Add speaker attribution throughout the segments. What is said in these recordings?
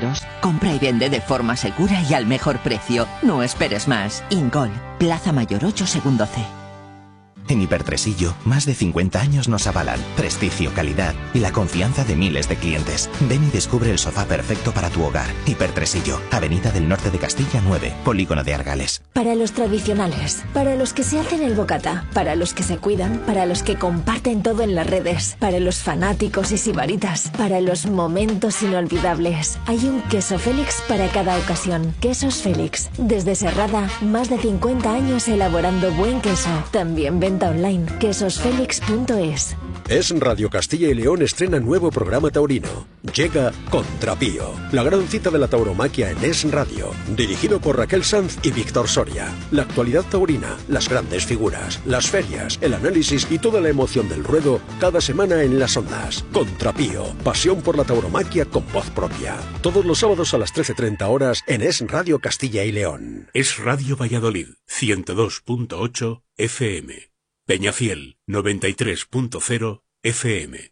Speaker 1: seguros. Compra y vende de forma segura y al mejor precio. No esperes más. Ingol, Plaza Mayor 8, segundo C.
Speaker 2: En Hipertresillo, más de 50 años nos avalan prestigio, calidad y la confianza de miles de clientes. Ven y descubre el sofá perfecto para tu hogar. Hipertresillo, Avenida del Norte de Castilla 9, Polígono de Argales.
Speaker 3: Para los tradicionales, para los que se hacen el bocata, para los que se cuidan, para los que comparten todo en las redes, para los fanáticos y sibaritas, para los momentos inolvidables. Hay un queso Félix para cada ocasión. Quesos Félix. Desde Serrada, más de 50 años elaborando buen queso. También venta online, quesosfelix.es.
Speaker 4: Es Radio Castilla y León estrena nuevo programa taurino. Llega Contrapío, la gran cita de la tauromaquia en Es Radio. Dirigido por Raquel Sanz y Víctor Soria. La actualidad taurina, las grandes figuras, las ferias, el análisis y toda la emoción del ruedo cada semana en las ondas. Contrapío, pasión por la tauromaquia con voz propia. Todos los sábados a las 13:30 horas en Es Radio Castilla y León.
Speaker 5: Es Radio Valladolid, 102.8 FM. Peñafiel, 93.0 FM.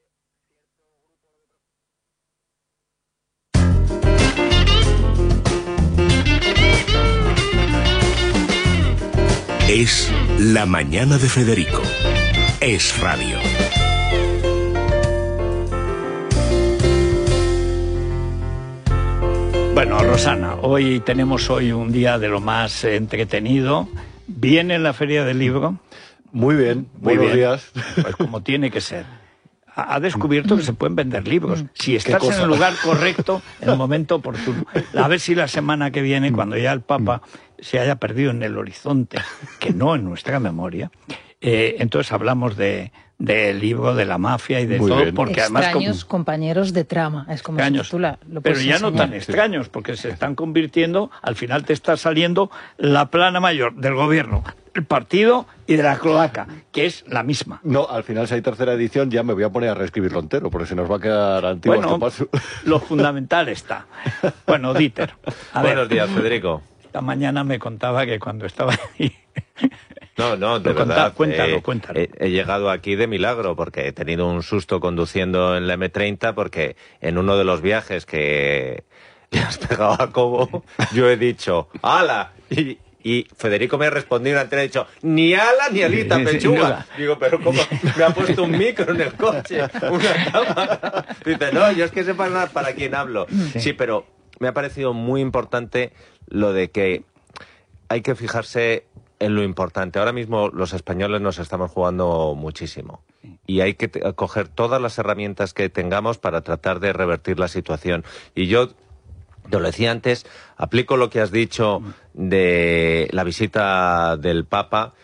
Speaker 5: Es la mañana de Federico. Es Radio.
Speaker 6: Bueno, Rosana, tenemos un día de lo más entretenido. Viene la Feria del Libro.
Speaker 7: Muy bien, buenos días.
Speaker 6: Pues como tiene que ser. Ha descubierto que se pueden vender libros. Si estás en el lugar correcto, en el momento oportuno. A ver si la semana que viene, cuando ya el Papa se haya perdido en el horizonte, que no en nuestra memoria, entonces hablamos del libro de la mafia y de
Speaker 7: muy
Speaker 6: todo,
Speaker 7: bien.
Speaker 6: Porque
Speaker 8: extraños
Speaker 6: además
Speaker 8: compañeros de trama, es como
Speaker 6: extraños,
Speaker 8: si tú lo
Speaker 6: pero
Speaker 8: puedes
Speaker 6: ya no
Speaker 8: enseñar.
Speaker 6: tan extraños, porque se están convirtiendo, al final te está saliendo la plana mayor del gobierno, el partido y de la cloaca, que es la misma.
Speaker 7: No, al final si hay tercera edición ya me voy a poner a reescribirlo entero, porque se nos va a quedar antiguo este paso.
Speaker 6: Lo fundamental está. Bueno, Dieter.
Speaker 9: Buenos días, Federico.
Speaker 6: Esta mañana me contaba que cuando estaba ahí...
Speaker 9: No, de verdad.
Speaker 6: Cuéntalo.
Speaker 9: He llegado aquí de milagro porque he tenido un susto conduciendo en la M30 porque en uno de los viajes que le has pegado a Cobo, yo he dicho ¡hala! Y Federico me ha respondido antes, ha dicho ni ala ni alita pechuga. Digo, pero ¿cómo? Me ha puesto un micro en el coche, una cámara. Dice, no, yo es que sé para quién hablo. Sí, pero me ha parecido muy importante lo de que hay que fijarse en lo importante. Ahora mismo los españoles nos estamos jugando muchísimo y hay que coger todas las herramientas que tengamos para tratar de revertir la situación. Y yo, te lo decía antes, aplico lo que has dicho de la visita del Papa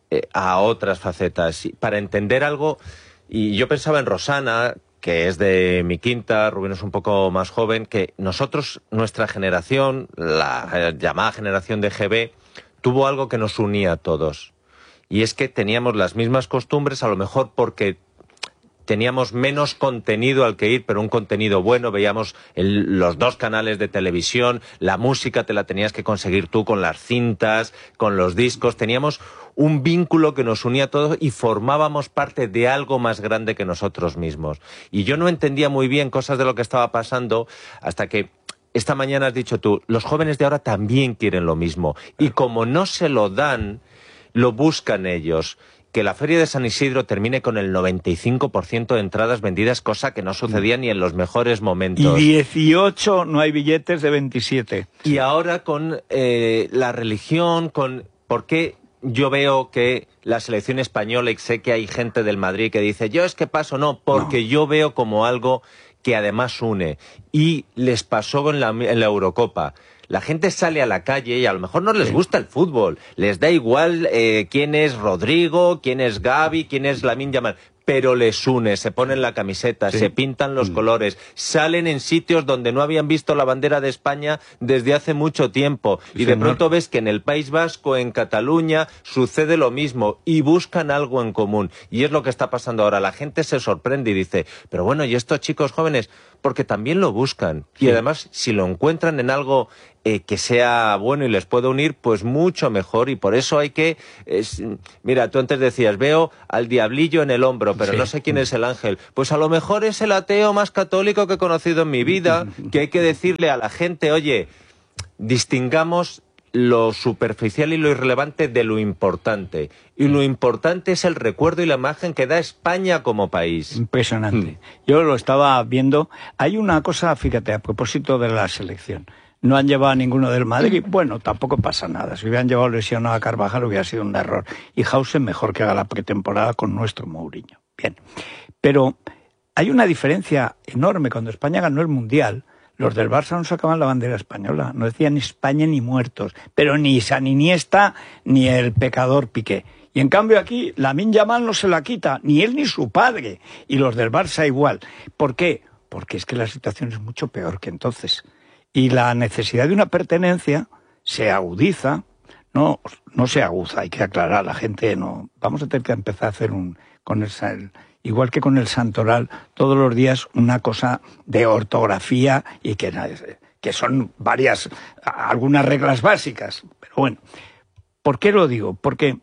Speaker 9: a otras facetas. Para entender algo, y yo pensaba en Rosana, que es de mi quinta, Rubén es un poco más joven, que nosotros, nuestra generación, la llamada generación de GB, tuvo algo que nos unía a todos. Y es que teníamos las mismas costumbres, a lo mejor porque teníamos menos contenido al que ir, pero un contenido bueno. Veíamos los dos canales de televisión, la música te la tenías que conseguir tú con las cintas, con los discos. Teníamos un vínculo que nos unía a todos y formábamos parte de algo más grande que nosotros mismos. Y yo no entendía muy bien cosas de lo que estaba pasando hasta que esta mañana has dicho tú, los jóvenes de ahora también quieren lo mismo. Y como no se lo dan, lo buscan ellos. Que la Feria de San Isidro termine con el 95% de entradas vendidas, cosa que no sucedía ni en los mejores momentos.
Speaker 6: Y 18 no hay billetes de 27.
Speaker 9: Y ahora con la religión, ¿por qué yo veo que la selección española, y sé que hay gente del Madrid que dice, yo es que paso, no, porque yo veo como algo que además une. Y les pasó en la Eurocopa. La gente sale a la calle y a lo mejor no les gusta el fútbol. Les da igual quién es Rodrigo, quién es Gavi, quién es Lamine Yamal. Pero les une, se ponen la camiseta, se pintan los colores, salen en sitios donde no habían visto la bandera de España desde hace mucho tiempo. Y de pronto ves que en el País Vasco, en Cataluña, sucede lo mismo y buscan algo en común. Y es lo que está pasando ahora. La gente se sorprende y dice, pero bueno, ¿y estos chicos jóvenes? porque también lo buscan. Y además, si lo encuentran en algo que sea bueno y les pueda unir, pues mucho mejor. Y por eso hay que... mira, tú antes decías, veo al diablillo en el hombro, pero no sé quién es el ángel. Pues a lo mejor es el ateo más católico que he conocido en mi vida, que hay que decirle a la gente, oye, distingamos lo superficial y lo irrelevante de lo importante. Y lo importante es el recuerdo y la imagen que da España como país.
Speaker 6: Impresionante. Yo lo estaba viendo. Hay una cosa, fíjate, a propósito de la selección. No han llevado a ninguno del Madrid. Bueno, tampoco pasa nada. Si hubieran llevado lesionado a Carvajal hubiera sido un error. Y Hausen mejor que haga la pretemporada con nuestro Mourinho. Bien. Pero hay una diferencia enorme. Cuando España ganó el Mundial, los del Barça no sacaban la bandera española. No decían España ni muertos. Pero ni San Iniesta ni el pecador Piqué. Y en cambio aquí, Lamine Yamal no se la quita. Ni él ni su padre. Y los del Barça igual. ¿Por qué? Porque es que la situación es mucho peor que entonces. Y la necesidad de una pertenencia se agudiza, no se aguza, hay que aclarar, la gente no... Vamos a tener que empezar a hacer igual que con el santoral, todos los días una cosa de ortografía y que son algunas reglas básicas. Pero bueno, ¿por qué lo digo? Porque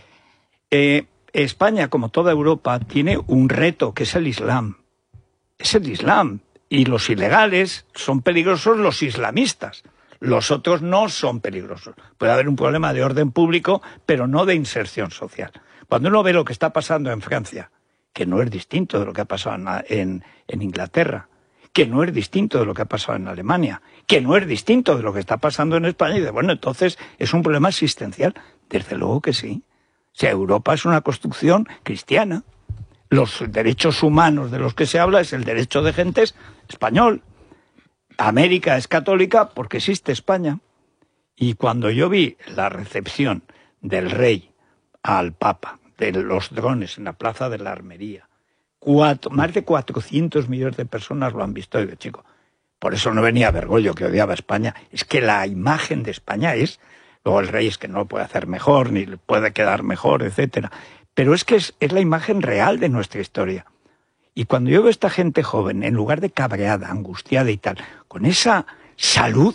Speaker 6: España, como toda Europa, tiene un reto que es el Islam. Es el Islam. Y los ilegales son peligrosos los islamistas. Los otros no son peligrosos. Puede haber un problema de orden público, pero no de inserción social. Cuando uno ve lo que está pasando en Francia, que no es distinto de lo que ha pasado en Inglaterra, que no es distinto de lo que ha pasado en Alemania, que no es distinto de lo que está pasando en España, y dice, bueno, entonces es un problema existencial. Desde luego que sí. O sea, Europa es una construcción cristiana. Los derechos humanos de los que se habla es el derecho de gentes español. América es católica porque existe España. Y cuando yo vi la recepción del rey al Papa, de los drones en la Plaza de la Armería, más de 400 millones de personas lo han visto. Y digo, chico, por eso no venía Bergoglio, que odiaba a España. Es que la imagen de España es... Luego el rey es que no lo puede hacer mejor, ni le puede quedar mejor, etcétera. Pero es que es la imagen real de nuestra historia. Y cuando yo veo a esta gente joven, en lugar de cabreada, angustiada y tal, con esa salud,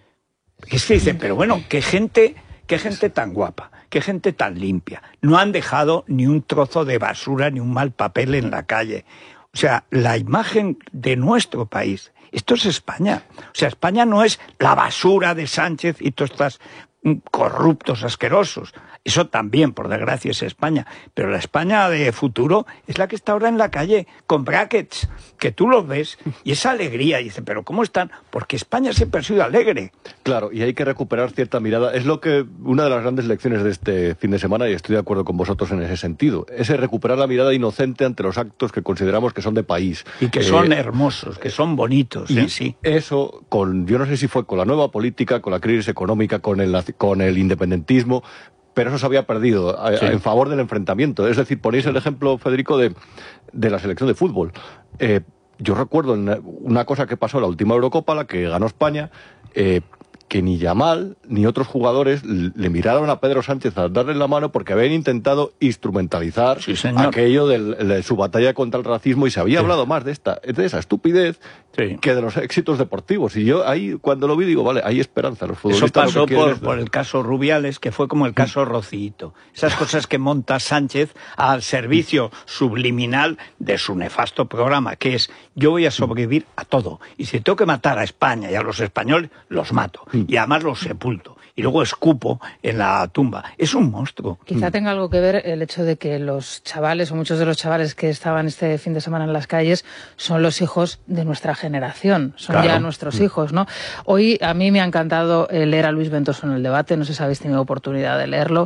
Speaker 6: es que dicen, pero bueno, qué gente tan guapa, qué gente tan limpia. No han dejado ni un trozo de basura, ni un mal papel en la calle. O sea, la imagen de nuestro país, esto es España. O sea, España no es la basura de Sánchez y todas estas corruptos, asquerosos. Eso también, por desgracia, es España. Pero la España de futuro es la que está ahora en la calle, con brackets, que tú los ves, y esa alegría. Y dice, ¿pero cómo están? Porque España siempre ha sido alegre.
Speaker 7: Claro, y hay que recuperar cierta mirada. Es lo que una de las grandes lecciones de este fin de semana, y estoy de acuerdo con vosotros en ese sentido, es recuperar la mirada inocente ante los actos que consideramos que son de país.
Speaker 6: Y que son hermosos, que son bonitos en sí.
Speaker 7: Eso, yo no sé si fue con la nueva política, con la crisis económica, con el independentismo, pero eso se había perdido en favor del enfrentamiento. Es decir, ponéis el ejemplo, Federico, de la selección de fútbol. Yo recuerdo una cosa que pasó en la última Eurocopa, la que ganó España, que ni Yamal ni otros jugadores le miraron a Pedro Sánchez a darle la mano porque habían intentado instrumentalizar aquello de su batalla contra el racismo, y se había hablado más de esa estupidez que de los éxitos deportivos. Y yo ahí, cuando lo vi, digo, vale, hay esperanza. Los futbolistas
Speaker 6: eso pasó por el caso Rubiales, que fue como el caso Rocito. Esas cosas que monta Sánchez al servicio subliminal de su nefasto programa, que es, yo voy a sobrevivir a todo. Y si tengo que matar a España y a los españoles, los mato. Y además los sepulto. Y luego escupo en la tumba. Es un monstruo.
Speaker 8: Quizá tenga algo que ver el hecho de que los chavales, o muchos de los chavales que estaban este fin de semana en las calles, son los hijos de nuestra generación. Son ya nuestros hijos, ¿no? Hoy a mí me ha encantado leer a Luis Ventoso en El Debate. No sé si habéis tenido oportunidad de leerlo.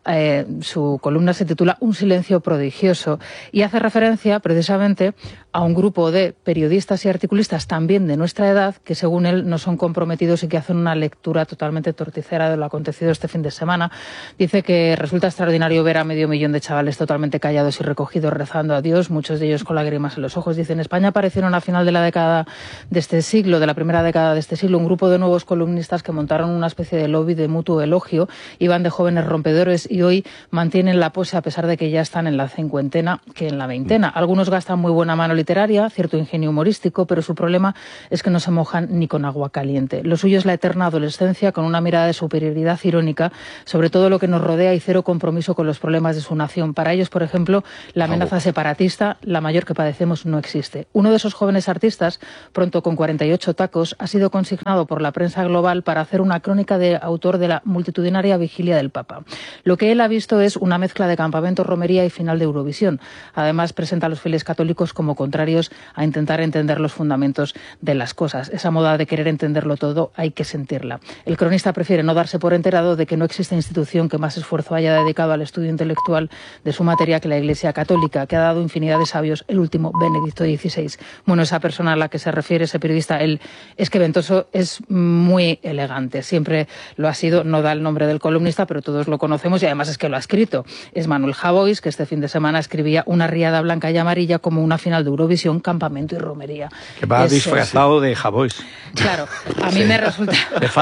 Speaker 8: Su columna se titula Un silencio prodigioso y hace referencia precisamente a un grupo de periodistas y articulistas también de nuestra edad que, según él, no son comprometidos y que hacen una lectura totalmente torticera de lo acontecido este fin de semana. Dice que resulta extraordinario ver a 500.000 de chavales totalmente callados y recogidos rezando a Dios, muchos de ellos con lágrimas en los ojos. Dice, en España aparecieron a final de la década de este siglo, de la primera década de este siglo, un grupo de nuevos columnistas que montaron una especie de lobby de mutuo elogio, iban de jóvenes rompedores y hoy mantienen la pose a pesar de que ya están en la cincuentena que en la veintena. Algunos gastan muy buena mano literaria, cierto ingenio humorístico, pero su problema es que no se mojan ni con agua caliente. Lo suyo es la eterna adolescencia con una mirada de superioridad irónica sobre todo lo que nos rodea y cero compromiso con los problemas de su nación. Para ellos, por ejemplo, la amenaza separatista, la mayor que padecemos, no existe. Uno de esos jóvenes artistas, pronto con 48 tacos, ha sido consignado por la prensa global para hacer una crónica de autor de la multitudinaria vigilia del Papa. Lo que él ha visto es una mezcla de campamento, romería y final de Eurovisión. Además, presenta a los fieles católicos como contrarios a intentar entender los fundamentos de las cosas. Esa moda de querer entenderlo todo hay que sentirla. El cronista prefiere no darse por enterado de que no existe institución que más esfuerzo haya dedicado al estudio intelectual de su materia que la Iglesia Católica, que ha dado infinidad de sabios, el último Benedicto XVI. Bueno, esa persona a la que se refiere ese periodista, él es que Ventoso es muy elegante, siempre lo ha sido, no da el nombre del columnista, pero todos lo conocemos y además es que lo ha escrito. Es Manuel Javois, que este fin de semana escribía una riada blanca y amarilla como una final de Eurovisión, campamento y romería.
Speaker 6: Que va disfrazado de Javois.
Speaker 8: Claro, a mí me resulta...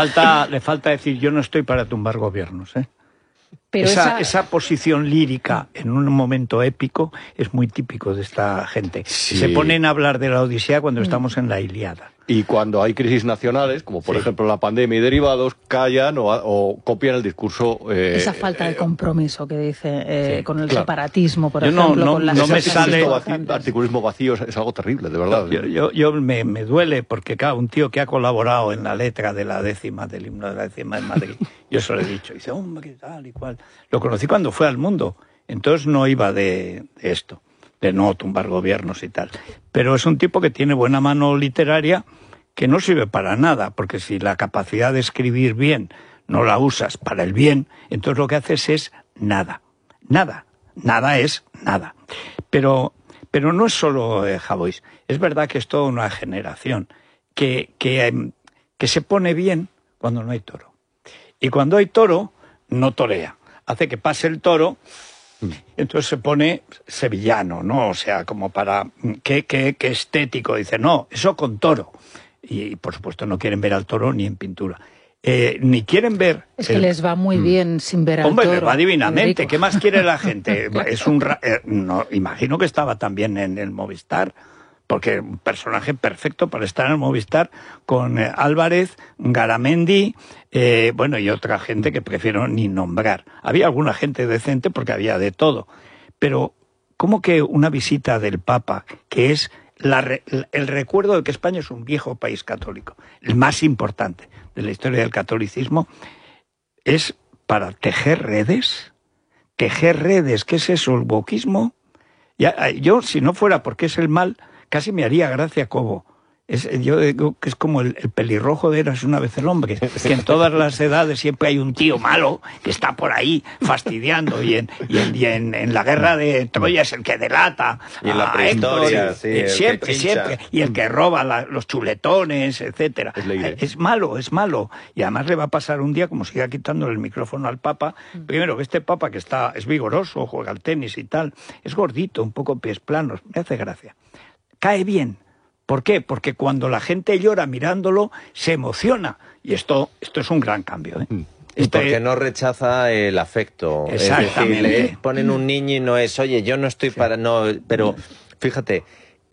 Speaker 6: Le falta decir, yo no estoy para tumbar gobiernos, ¿eh?
Speaker 8: Pero
Speaker 6: esa posición lírica en un momento épico es muy típico de esta gente. Sí. Se ponen a hablar de la Odisea cuando estamos en la Ilíada.
Speaker 7: Y cuando hay crisis nacionales, como por ejemplo la pandemia y derivados, callan o copian el discurso...
Speaker 8: esa falta de compromiso que dice con el separatismo, por ejemplo.
Speaker 6: No me sale...
Speaker 7: Articulismo vacío es algo terrible, de verdad.
Speaker 6: Yo me duele porque, claro, un tío que ha colaborado en la letra de la 10ª, del himno de la 10ª en Madrid, yo se lo he dicho, dice, hombre, qué tal y cual. Lo conocí cuando fue al Mundo, entonces no iba de esto, de no tumbar gobiernos y tal. Pero es un tipo que tiene buena mano literaria que no sirve para nada, porque si la capacidad de escribir bien no la usas para el bien, entonces lo que haces es nada. Nada. Nada es nada. Pero no es solo Javois. Es verdad que es toda una generación que se pone bien cuando no hay toro. Y cuando hay toro, no torea. Hace que pase el toro, entonces se pone sevillano, ¿no? O sea, como para... Qué estético. Dice, no, eso con toro. Y, por supuesto, no quieren ver al toro ni en pintura. Ni quieren ver...
Speaker 8: Es que les va muy bien sin ver al toro.
Speaker 6: Hombre, les va divinamente. ¿Qué más quiere la gente? Es no, imagino que estaba también en el Movistar, porque un personaje perfecto para estar en el Movistar con Álvarez, Garamendi, bueno, y otra gente que prefiero ni nombrar. Había alguna gente decente porque había de todo. Pero, ¿cómo que una visita del Papa, que es el recuerdo de que España es un viejo país católico, el más importante de la historia del catolicismo, es para tejer redes? ¿Tejer redes? ¿Qué es eso? ¿El wokismo? Yo, si no fuera porque es el mal, casi me haría gracia Cobo. Yo digo que es como el pelirrojo de Érase una vez el hombre, que en todas las edades siempre hay un tío malo que está por ahí fastidiando y en la guerra de Troya es el que delata.
Speaker 9: Y en la prehistoria,
Speaker 6: Héctor, siempre. Y el que roba los chuletones, etcétera. Es malo. Y además le va a pasar un día, como siga quitándole el micrófono al Papa, primero que este Papa que es vigoroso, juega al tenis y tal, es gordito, un poco pies planos, me hace gracia. Cae bien. ¿Por qué? Porque cuando la gente llora mirándolo, se emociona. Y esto es un gran cambio, ¿eh?
Speaker 9: Y porque no rechaza el afecto.
Speaker 6: Exactamente.
Speaker 9: Es decir, le ponen un niño y no es, oye, yo no estoy para... No, pero fíjate,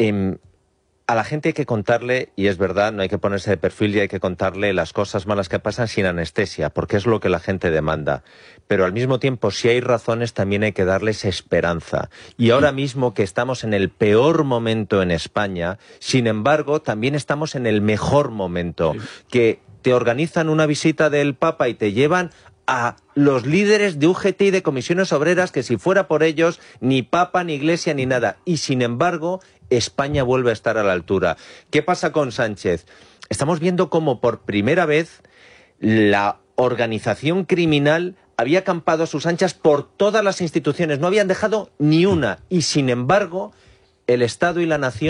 Speaker 9: a la gente hay que contarle, y es verdad, no hay que ponerse de perfil y hay que contarle las cosas malas que pasan sin anestesia, porque es lo que la gente demanda. Pero al mismo tiempo, si hay razones, también hay que darles esperanza. Y ahora mismo que estamos en el peor momento en España, sin embargo, también estamos en el mejor momento. Sí. Que te organizan una visita del Papa y te llevan a los líderes de UGT y de comisiones obreras, que si fuera por ellos, ni Papa, ni Iglesia, ni nada. Y sin embargo, España vuelve a estar a la altura. ¿Qué pasa con Sánchez? Estamos viendo cómo por primera vez la organización criminal había acampado a sus anchas por todas las instituciones. No habían dejado ni una. Y sin embargo, el Estado y la nación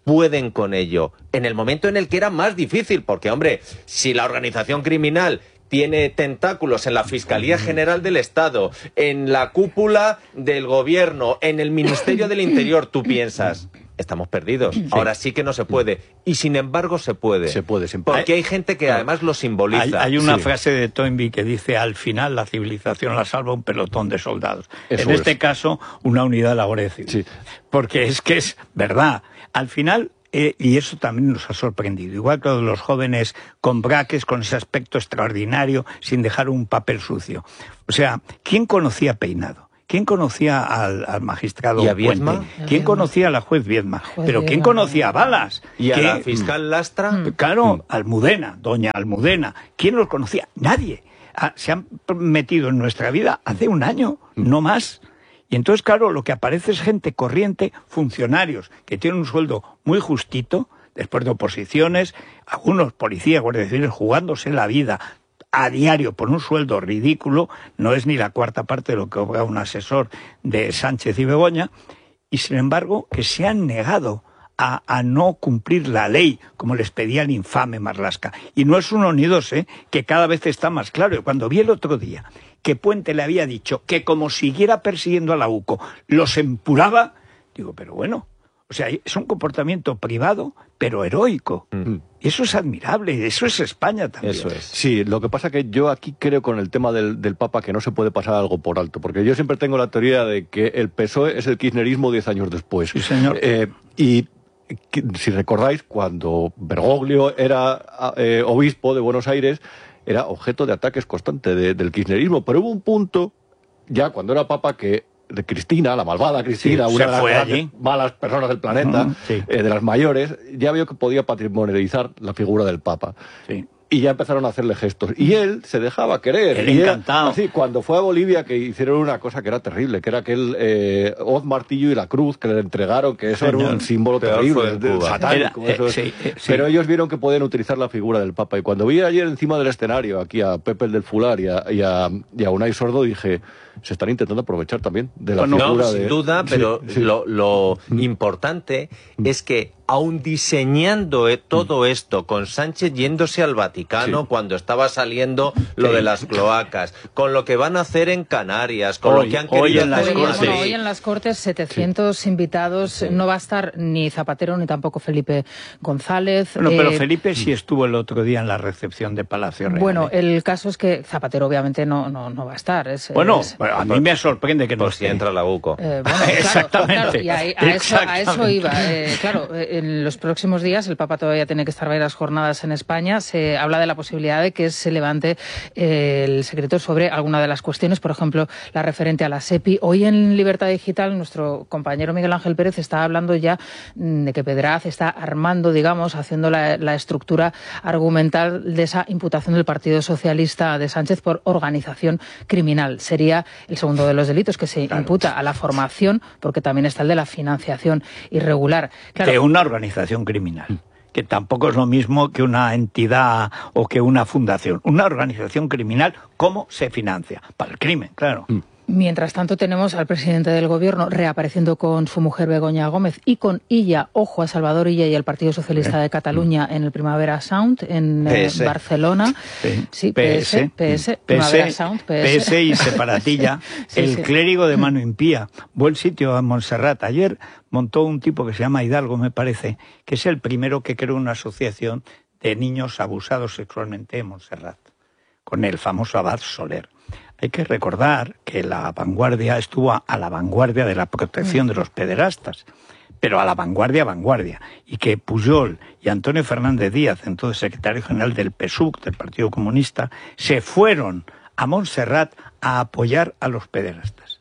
Speaker 9: pueden con ello. En el momento en el que era más difícil, porque, hombre, si la organización criminal tiene tentáculos en la Fiscalía General del Estado, en la cúpula del Gobierno, en el Ministerio del Interior, tú piensas, estamos perdidos. Sí. Ahora sí que no se puede. Y sin embargo se puede.
Speaker 7: Se puede, sin
Speaker 9: porque hay gente que además lo simboliza.
Speaker 6: Hay una frase de Toynbee que dice, al final la civilización la salva un pelotón de soldados. Eso en este caso, una unidad de la Guardia Civil. Sí. Porque es que es verdad. Al final... y eso también nos ha sorprendido. Igual que los jóvenes con braques, con ese aspecto extraordinario, sin dejar un papel sucio. O sea, ¿quién conocía Peinado? ¿Quién conocía al magistrado Puente? ¿Quién conocía a la juez Viedma? ¿Pero quién conocía a Balas?
Speaker 9: ¿Y a la fiscal Lastra?
Speaker 6: Claro, Almudena, doña Almudena. ¿Quién los conocía? Nadie. Se han metido en nuestra vida hace un año, no más. Y entonces, claro, lo que aparece es gente corriente, funcionarios, que tienen un sueldo muy justito, después de oposiciones, algunos policías, guardias civiles, jugándose la vida a diario por un sueldo ridículo, no es ni la cuarta parte de lo que cobra un asesor de Sánchez y Begoña, y sin embargo que se han negado a no cumplir la ley, como les pedía el infame Marlaska. Y no es uno ni dos, que cada vez está más claro. Cuando vi el otro día que Puente le había dicho que como siguiera persiguiendo a la UCO, los empuraba, digo, pero bueno, o sea, es un comportamiento privado, pero heroico. Y eso es admirable, eso es España también.
Speaker 7: Eso es. Sí, lo que pasa que yo aquí creo con el tema del Papa que no se puede pasar algo por alto, porque yo siempre tengo la teoría de que el PSOE es el kirchnerismo 10 años después.
Speaker 6: Sí, señor.
Speaker 7: Y si recordáis, cuando Bergoglio era obispo de Buenos Aires, era objeto de ataques constantes del kirchnerismo, pero hubo un punto, ya cuando era papa, que de Cristina, la malvada Cristina, una de las malas personas del planeta, de las mayores, ya vio que podía patrimonializar la figura del papa. Sí. Y ya empezaron a hacerle gestos. Y él se dejaba querer.
Speaker 6: Él encantado.
Speaker 7: Así, cuando fue a Bolivia, que hicieron una cosa que era terrible, que era aquel hoz, martillo y la cruz que le entregaron, que eso era un símbolo terrible, satánico. Pero ellos vieron que podían utilizar la figura del Papa. Y cuando vi ayer encima del escenario, aquí a Pepe el del Fular y a Unai Sordo, dije, se están intentando aprovechar también de la figura
Speaker 9: sin duda, pero lo importante es que aun diseñando todo esto, con Sánchez yéndose al Vaticano cuando estaba saliendo lo de las cloacas, con lo que van a hacer en Canarias, con lo que han querido hacer en Madrid.
Speaker 8: Hoy en las Cortes, 700 invitados, no va a estar ni Zapatero ni tampoco Felipe González.
Speaker 6: Bueno, pero Felipe sí estuvo el otro día en la recepción de Palacio Real.
Speaker 8: Bueno, el caso es que Zapatero obviamente no va a estar.
Speaker 6: Bueno, a mí me sorprende que no esté.
Speaker 9: Si entra la UCO.
Speaker 8: Bueno, claro, exactamente. Claro, y a eso iba. Claro, en los próximos días el Papa todavía tiene que estar varias jornadas en España. Se habla de la posibilidad de que se levante el secreto sobre alguna de las cuestiones, por ejemplo, la referente a la SEPI. Hoy en Libertad Digital, nuestro compañero Miguel Ángel Pérez está hablando ya de que Pedraz está armando, digamos, haciendo la estructura argumental de esa imputación del Partido Socialista de Sánchez por organización criminal. Sería el segundo de los delitos que se imputa a la formación, porque también está el de la financiación irregular.
Speaker 6: Claro, de una organización criminal, que tampoco es lo mismo que una entidad o que una fundación. Una organización criminal, ¿cómo se financia? Para el crimen, claro.
Speaker 8: Mientras tanto tenemos al presidente del Gobierno reapareciendo con su mujer Begoña Gómez y con Illa, ojo a Salvador Illa y el Partido Socialista de Cataluña en el Primavera Sound en Barcelona.
Speaker 6: Sí, PS, Primavera Sound, PS y Separatilla. El clérigo de mano impía. Buen sitio a Montserrat. Ayer montó un tipo que se llama Hidalgo, me parece, que es el primero que creó una asociación de niños abusados sexualmente en Montserrat, con el famoso abad Soler. Hay que recordar que la vanguardia estuvo a la vanguardia de la protección de los pederastas, pero a la vanguardia, y que Pujol y Antonio Fernández Díaz, entonces secretario general del PSUC, del Partido Comunista, se fueron a Montserrat a apoyar a los pederastas.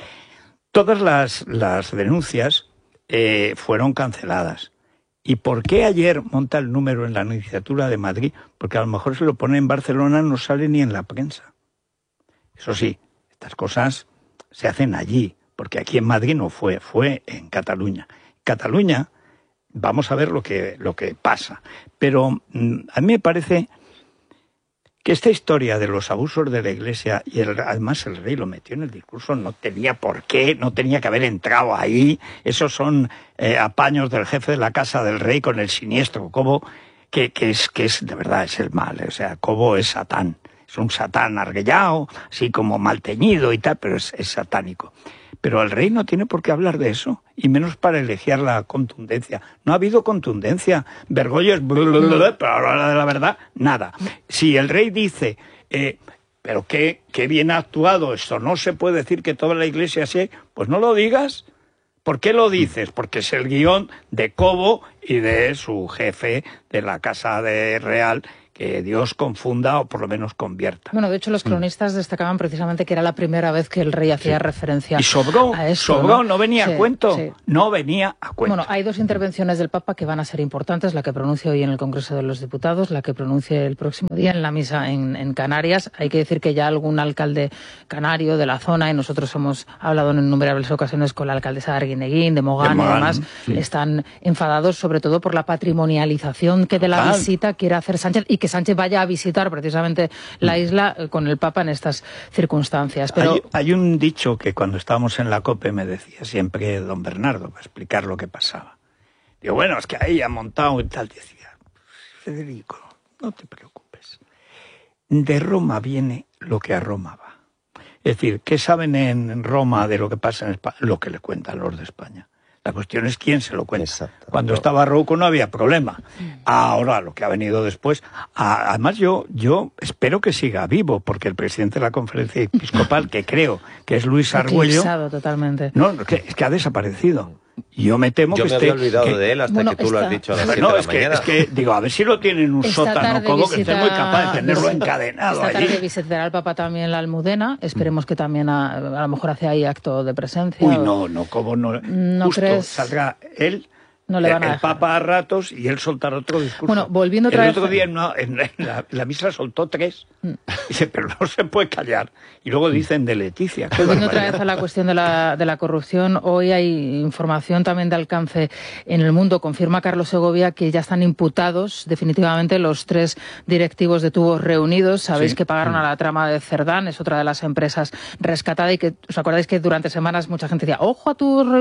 Speaker 6: Todas las denuncias fueron canceladas. ¿Y por qué ayer monta el número en la Nunciatura de Madrid? Porque a lo mejor se lo pone en Barcelona, no sale ni en la prensa. Eso sí, estas cosas se hacen allí, porque aquí en Madrid no fue en Cataluña. En Cataluña vamos a ver lo que pasa. Pero a mí me parece que esta historia de los abusos de la Iglesia, y además el rey lo metió en el discurso, no tenía por qué, no tenía que haber entrado ahí. Esos son apaños del jefe de la casa del rey con el siniestro Cobo, que es de verdad, es el mal. O sea, Cobo es Satán. Es un Satán arguellado, así como mal teñido y tal, pero es satánico. Pero el rey no tiene por qué hablar de eso, y menos para elogiar la contundencia. No ha habido contundencia. Bergoglio es pero a la hora de la verdad, nada. Si el rey dice, pero qué bien ha actuado, esto no se puede decir que toda la Iglesia sea, pues no lo digas. ¿Por qué lo dices? Porque es el guión de Cobo y de su jefe de la Casa de Real, que Dios confunda o por lo menos convierta.
Speaker 8: Bueno, de hecho los cronistas destacaban precisamente que era la primera vez que el rey hacía referencia
Speaker 6: y sobró,
Speaker 8: a esto.
Speaker 6: Sobró, no venía a cuento. Sí. No venía a cuento.
Speaker 8: Bueno, hay dos intervenciones del Papa que van a ser importantes, la que pronuncia hoy en el Congreso de los Diputados, la que pronuncie el próximo día en la misa en Canarias. Hay que decir que ya algún alcalde canario de la zona, y nosotros hemos hablado en innumerables ocasiones con la alcaldesa de Arguineguín, de Mogán y demás, están enfadados sobre todo por la patrimonialización que de la visita quiere hacer Sánchez, y que Sánchez vaya a visitar precisamente la isla con el Papa en estas circunstancias. Pero
Speaker 6: hay un dicho que cuando estábamos en la COPE me decía siempre don Bernardo, para explicar lo que pasaba. Digo, bueno, es que ahí ha montado y tal. Decía, Federico, no te preocupes. De Roma viene lo que a Roma va. Es decir, ¿qué saben en Roma de lo que pasa en España? Lo que le cuentan los de España. La cuestión es quién se lo cuenta. Cuando estaba Rouco no había problema. Ahora, lo que ha venido después... Además, yo espero que siga vivo, porque el presidente de la Conferencia Episcopal, que creo que es Luis Argüello...
Speaker 8: totalmente.
Speaker 6: No, es que ha desaparecido. Y yo me temo que
Speaker 9: me había olvidado de él hasta que tú lo has dicho a las 7 de la mañana.
Speaker 6: Es que, digo, a ver si lo tiene en un sótano, Cobo, que esté muy capaz de tenerlo encadenado allí.
Speaker 8: Esta tarde visitará al Papa también la Almudena. Esperemos que también a lo mejor hace ahí acto de presencia.
Speaker 6: Uy, no, Cobo no.
Speaker 8: ¿No
Speaker 6: justo
Speaker 8: crees?
Speaker 6: Salga él...
Speaker 8: No le van a
Speaker 6: el
Speaker 8: dejar.
Speaker 6: Papa a ratos y él soltará otro discurso.
Speaker 8: Bueno, volviendo otra vez...
Speaker 6: El otro día en la misa soltó 3. Dice, pero no se puede callar. Y luego dicen de Leticia.
Speaker 8: Volviendo otra vez a la cuestión de la corrupción, hoy hay información también de alcance en El Mundo. Confirma Carlos Segovia que ya están imputados definitivamente los 3 directivos de Tubos Reunidos. Sabéis que pagaron a la trama de Cerdán, es otra de las empresas rescatadas, y que os acordáis que durante semanas mucha gente decía, ojo a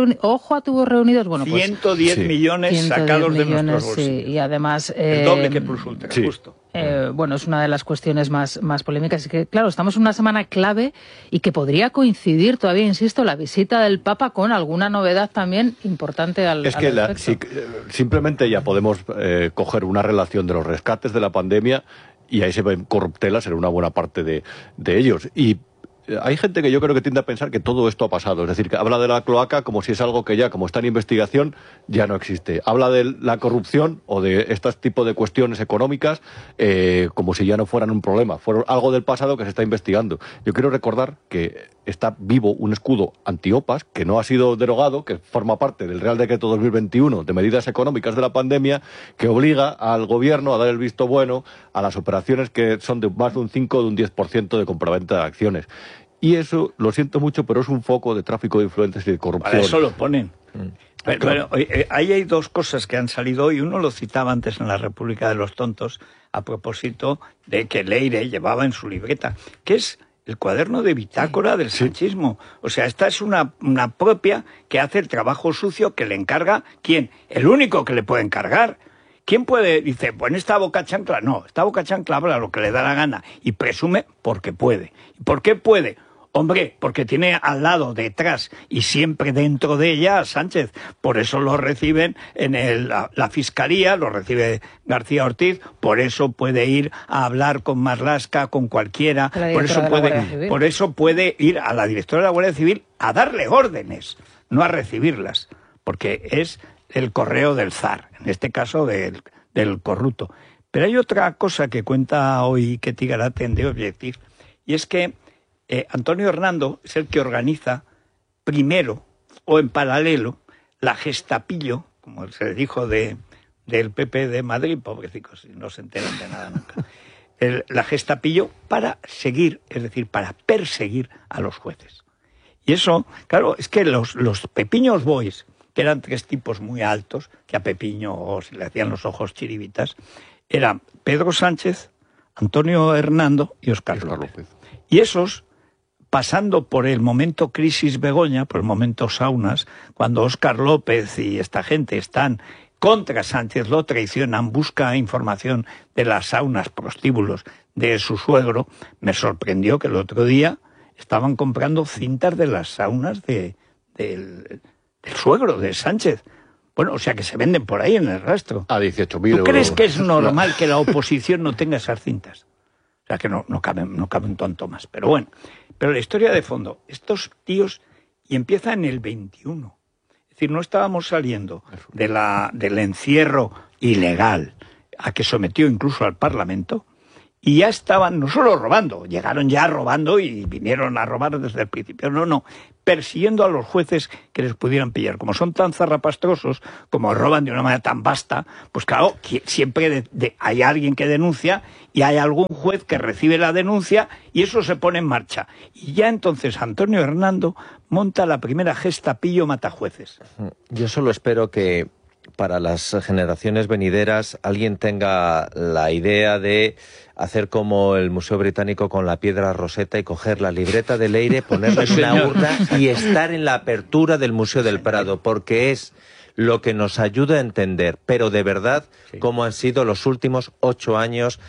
Speaker 8: Tubos Reunidos. Bueno, pues
Speaker 6: 110 millones sacados de nuestros bolsillos.
Speaker 8: Y además...
Speaker 6: el doble que Plus Ultra, justo.
Speaker 8: Bueno, es una de las cuestiones más polémicas. Y que, claro, estamos en una semana clave y que podría coincidir todavía, insisto, la visita del Papa con alguna novedad también importante al respecto.
Speaker 7: Simplemente ya podemos coger una relación de los rescates de la pandemia y ahí se ven corruptelas en una buena parte de ellos. Y hay gente que yo creo que tiende a pensar que todo esto ha pasado. Es decir, que habla de la cloaca como si es algo que ya, como está en investigación, ya no existe. Habla de la corrupción o de este tipo de cuestiones económicas como si ya no fueran un problema. Fueron algo del pasado que se está investigando. Yo quiero recordar que está vivo un escudo antiopas que no ha sido derogado, que forma parte del Real Decreto 2021 de medidas económicas de la pandemia, que obliga al gobierno a dar el visto bueno a las operaciones que son de más de un 5 o de un 10% de compraventa de acciones. Y eso, lo siento mucho, pero es un foco de tráfico de influencias y de corrupción.
Speaker 6: Para eso lo ponen. Bueno, ahí hay 2 cosas que han salido hoy. Uno lo citaba antes en la República de los Tontos, a propósito de que Leire llevaba en su libreta, que es el cuaderno de bitácora del sanchismo. O sea, esta es una propia que hace el trabajo sucio que le encarga, ¿quién? El único que le puede encargar. ¿Quién puede? Dice, pues esta boca chancla. No, esta boca chancla habla lo que le da la gana y presume porque puede. ¿Y por qué puede? Hombre, porque tiene al lado, detrás y siempre dentro de ella a Sánchez. Por eso lo reciben en la Fiscalía, lo recibe García Ortiz, por eso puede ir a hablar con Marlaska, con cualquiera, por eso puede ir a la directora de la Guardia Civil a darle órdenes, no a recibirlas, porque es el correo del zar, en este caso del corrupto. Pero hay otra cosa que cuenta hoy Ketty Garaten de Objective, y es que Antonio Hernando es el que organiza primero o en paralelo la Gestapillo, como se le dijo del PP de Madrid, pobrecicos, no se enteran de nada nunca, la Gestapillo para seguir, es decir, para perseguir a los jueces. Y eso, claro, es que los Pepiños Boys, que eran 3 tipos muy altos, que a Pepiño se le hacían los ojos chiribitas, eran Pedro Sánchez, Antonio Hernando y Óscar López. Y esos, pasando por el momento crisis Begoña, por el momento saunas, cuando Óscar López y esta gente están contra Sánchez, lo traicionan, busca información de las saunas, prostíbulos de su suegro, me sorprendió que el otro día estaban comprando cintas de las saunas del suegro de Sánchez. Bueno, o sea que se venden por ahí en el rastro.
Speaker 7: A 18.000
Speaker 6: ¿Tú crees que es normal que la oposición no tenga esas cintas? O sea que no cabe un tonto más. Pero bueno, pero la historia de fondo, estos tíos, y empieza en el 21. Es decir, no estábamos saliendo del encierro ilegal a que sometió incluso al Parlamento, y ya estaban no solo robando, llegaron ya robando y vinieron a robar desde el principio, no, persiguiendo a los jueces que les pudieran pillar. Como son tan zarrapastrosos, como roban de una manera tan vasta, pues claro, siempre hay alguien que denuncia y hay algún juez que recibe la denuncia y eso se pone en marcha. Y ya entonces Antonio Hernando monta la primera gesta pillo matajueces.
Speaker 9: Yo solo espero que para las generaciones venideras alguien tenga la idea de hacer como el Museo Británico con la piedra Roseta y coger la libreta de Leire, ponerla en una urna y estar en la apertura del Museo del Prado, porque es lo que nos ayuda a entender, pero de verdad, cómo han sido los últimos 8 años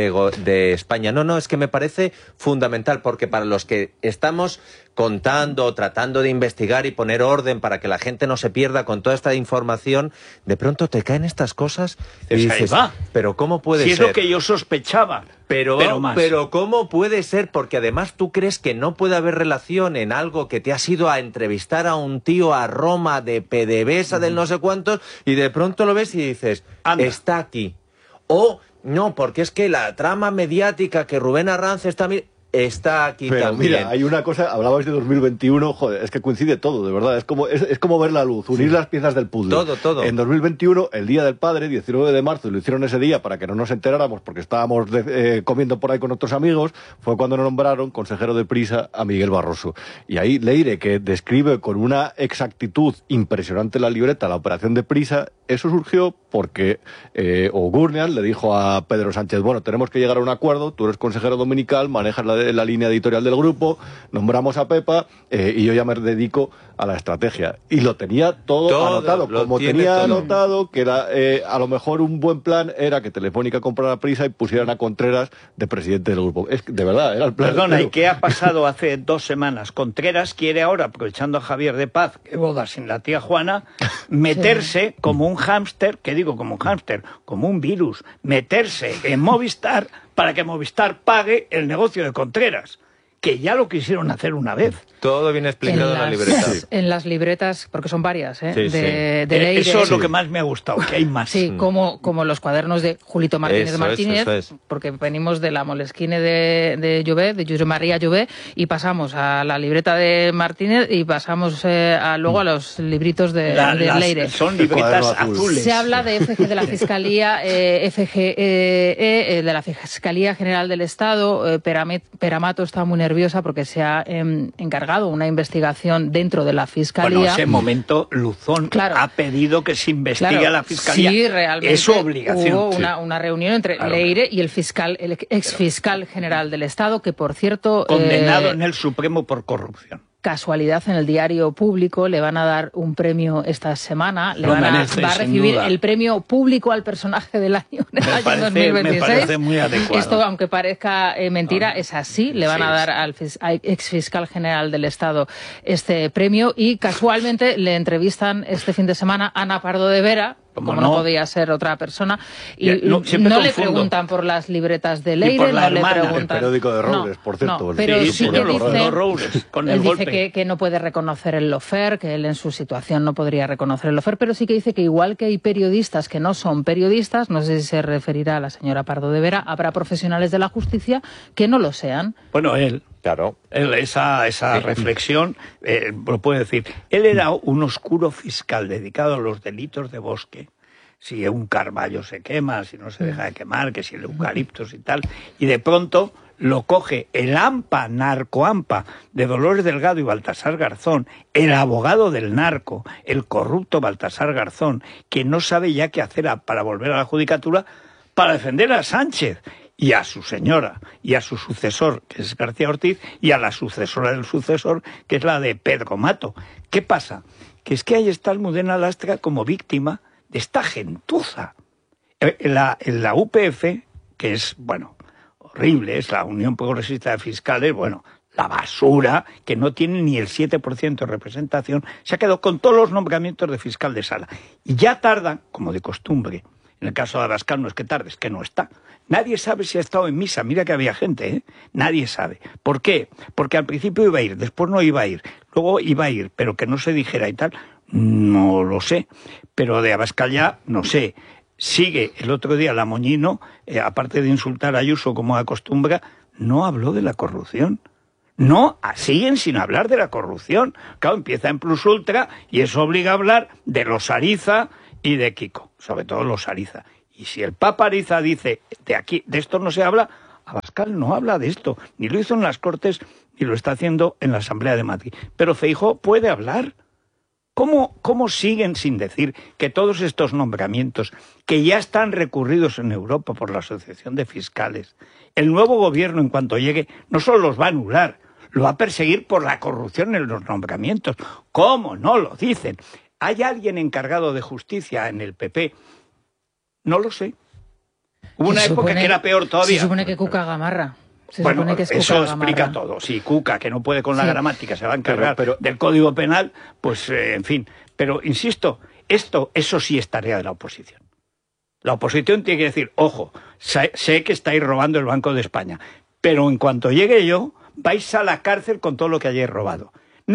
Speaker 9: de España. No, es que me parece fundamental, porque para los que estamos contando, tratando de investigar y poner orden para que la gente no se pierda con toda esta información, de pronto te caen estas cosas y dices, pero ¿cómo puede ser?
Speaker 6: Si es lo que yo sospechaba.
Speaker 9: Pero ¿cómo puede ser? Porque además tú crees que no puede haber relación en algo que te has ido a entrevistar a un tío a Roma de PDVSA del no sé cuántos y de pronto lo ves y dices, está aquí. O no, porque es que la trama mediática que Rubén Arranz está aquí
Speaker 7: pero
Speaker 9: también.
Speaker 7: Mira, hay una cosa, hablabais de 2021, joder, es que coincide todo, de verdad, es como ver la luz, unir las piezas del puzzle.
Speaker 9: Todo.
Speaker 7: En 2021, el Día del Padre, 19 de marzo, y lo hicieron ese día para que no nos enteráramos porque estábamos comiendo por ahí con otros amigos, fue cuando nos nombraron consejero de Prisa a Miguel Barroso. Y ahí Leire, que describe con una exactitud impresionante la libreta la operación de Prisa, eso surgió porque Gurnian le dijo a Pedro Sánchez, bueno, tenemos que llegar a un acuerdo, tú eres consejero dominical, manejas la línea editorial del grupo, nombramos a Pepa y yo ya me dedico a la estrategia. Y lo tenía todo anotado, como tenía anotado que era, a lo mejor un buen plan era que Telefónica comprara Prisa y pusieran a Contreras de presidente del grupo. Es que, de verdad, era el plan.
Speaker 6: Perdona, ¿y qué ha pasado hace 2 semanas? Contreras quiere ahora, aprovechando a Javier de Paz, que boda sin la tía Juana, meterse como un hámster, ¿qué digo como un hámster? Como un virus, meterse en Movistar para que Movistar pague el negocio de Contreras, que ya lo quisieron hacer una vez.
Speaker 9: Todo viene explicado en la libreta.
Speaker 8: En las libretas, porque son varias, de Leire.
Speaker 6: Eso es lo que más me ha gustado, que hay más.
Speaker 8: Sí, como los cuadernos de Julito Martínez Martínez, porque venimos de la Moleskine de Llobet, de Josep María Llobet, y pasamos a la libreta de Martínez y pasamos luego a los libritos de Leire.
Speaker 6: Son libretas azules.
Speaker 8: Se habla de FG de la Fiscalía, FGE de la Fiscalía General del Estado. Peramato está muy nerviosa porque se ha encargado una investigación dentro de la Fiscalía.
Speaker 6: Bueno, en ese momento Luzón ha pedido que se investigue a la Fiscalía.
Speaker 8: Sí, realmente
Speaker 6: es su obligación.
Speaker 8: Hubo una reunión entre Leire y el exfiscal general del Estado, que por cierto...
Speaker 6: Condenado en el Supremo por corrupción.
Speaker 8: Casualidad, en el Diario Público le van a dar un premio esta semana, va a recibir el premio público al personaje del año en el año 2026.
Speaker 6: Me parece muy adecuado.
Speaker 8: Esto, aunque parezca mentira, es así, le van a dar al exfiscal general del Estado este premio y casualmente le entrevistan este fin de semana a Ana Pardo de Vera, como no podía ser otra persona, y no le preguntan por las libretas de Leire, no le preguntan...
Speaker 7: El periódico de Roures, por cierto.
Speaker 8: Pero sí que
Speaker 6: dice
Speaker 8: que no puede reconocer el lofer, que él en su situación no podría reconocer el lofer, pero sí que dice que igual que hay periodistas que no son periodistas, no sé si se referirá a la señora Pardo de Vera, habrá profesionales de la justicia que no lo sean.
Speaker 6: Bueno, él...
Speaker 9: Claro.
Speaker 6: Esa reflexión lo puede decir. Él era un oscuro fiscal dedicado a los delitos de bosque. Si un carballo se quema, si no se deja de quemar, que si el eucaliptos y tal. Y de pronto lo coge el narcoampa de Dolores Delgado y Baltasar Garzón, el abogado del narco, el corrupto Baltasar Garzón, que no sabe ya qué hacer para volver a la judicatura para defender a Sánchez. y a su señora, y a su sucesor, que es García Ortiz, y a la sucesora del sucesor, que es la de Pedro Mato. ¿Qué pasa? Que es que ahí está Almudena Lastra como víctima de esta gentuza. En la UPF, que es, bueno, horrible, es la Unión Progresista de Fiscales, bueno, la basura, que no tiene ni el 7% de representación, se ha quedado con todos los nombramientos de fiscal de sala. Y ya tarda, como de costumbre, en el caso de Abascal no es que tarde, es que no está. Nadie sabe si ha estado en misa, mira que había gente, ¿eh? Nadie sabe. ¿Por qué? Porque al principio iba a ir, después no iba a ir, luego iba a ir, pero que no se dijera y tal, no lo sé. Pero de Abascal ya no sé. Sigue el otro día la Moñino, aparte de insultar a Ayuso como acostumbra, no habló de la corrupción. No, siguen sin hablar de la corrupción. Claro, empieza en Plus Ultra y eso obliga a hablar de los Ariza y de Kiko, sobre todo los Ariza. Y si el Papa Ariza dice, de esto no se habla, Abascal no habla de esto. Ni lo hizo en las Cortes, ni lo está haciendo en la Asamblea de Madrid. Pero Feijóo puede hablar. ¿Cómo siguen sin decir que todos estos nombramientos, que ya están recurridos en Europa por la Asociación de Fiscales, el nuevo gobierno, en cuanto llegue, no solo los va a anular, lo va a perseguir por la corrupción en los nombramientos? ¿Cómo no lo dicen? ¿Hay alguien encargado de justicia en el PP? No lo sé. Hubo una época que era peor todavía.
Speaker 8: Se supone que Cuca Gamarra.
Speaker 6: Bueno, eso explica todo. Sí, Cuca, que no puede con la gramática, se va a encargar del Código Penal, pues, en fin. Pero, insisto, eso sí es tarea de la oposición. La oposición tiene que decir, ojo, sé que estáis robando el Banco de España, pero en cuanto llegue yo, vais a la cárcel con todo lo que hayáis robado.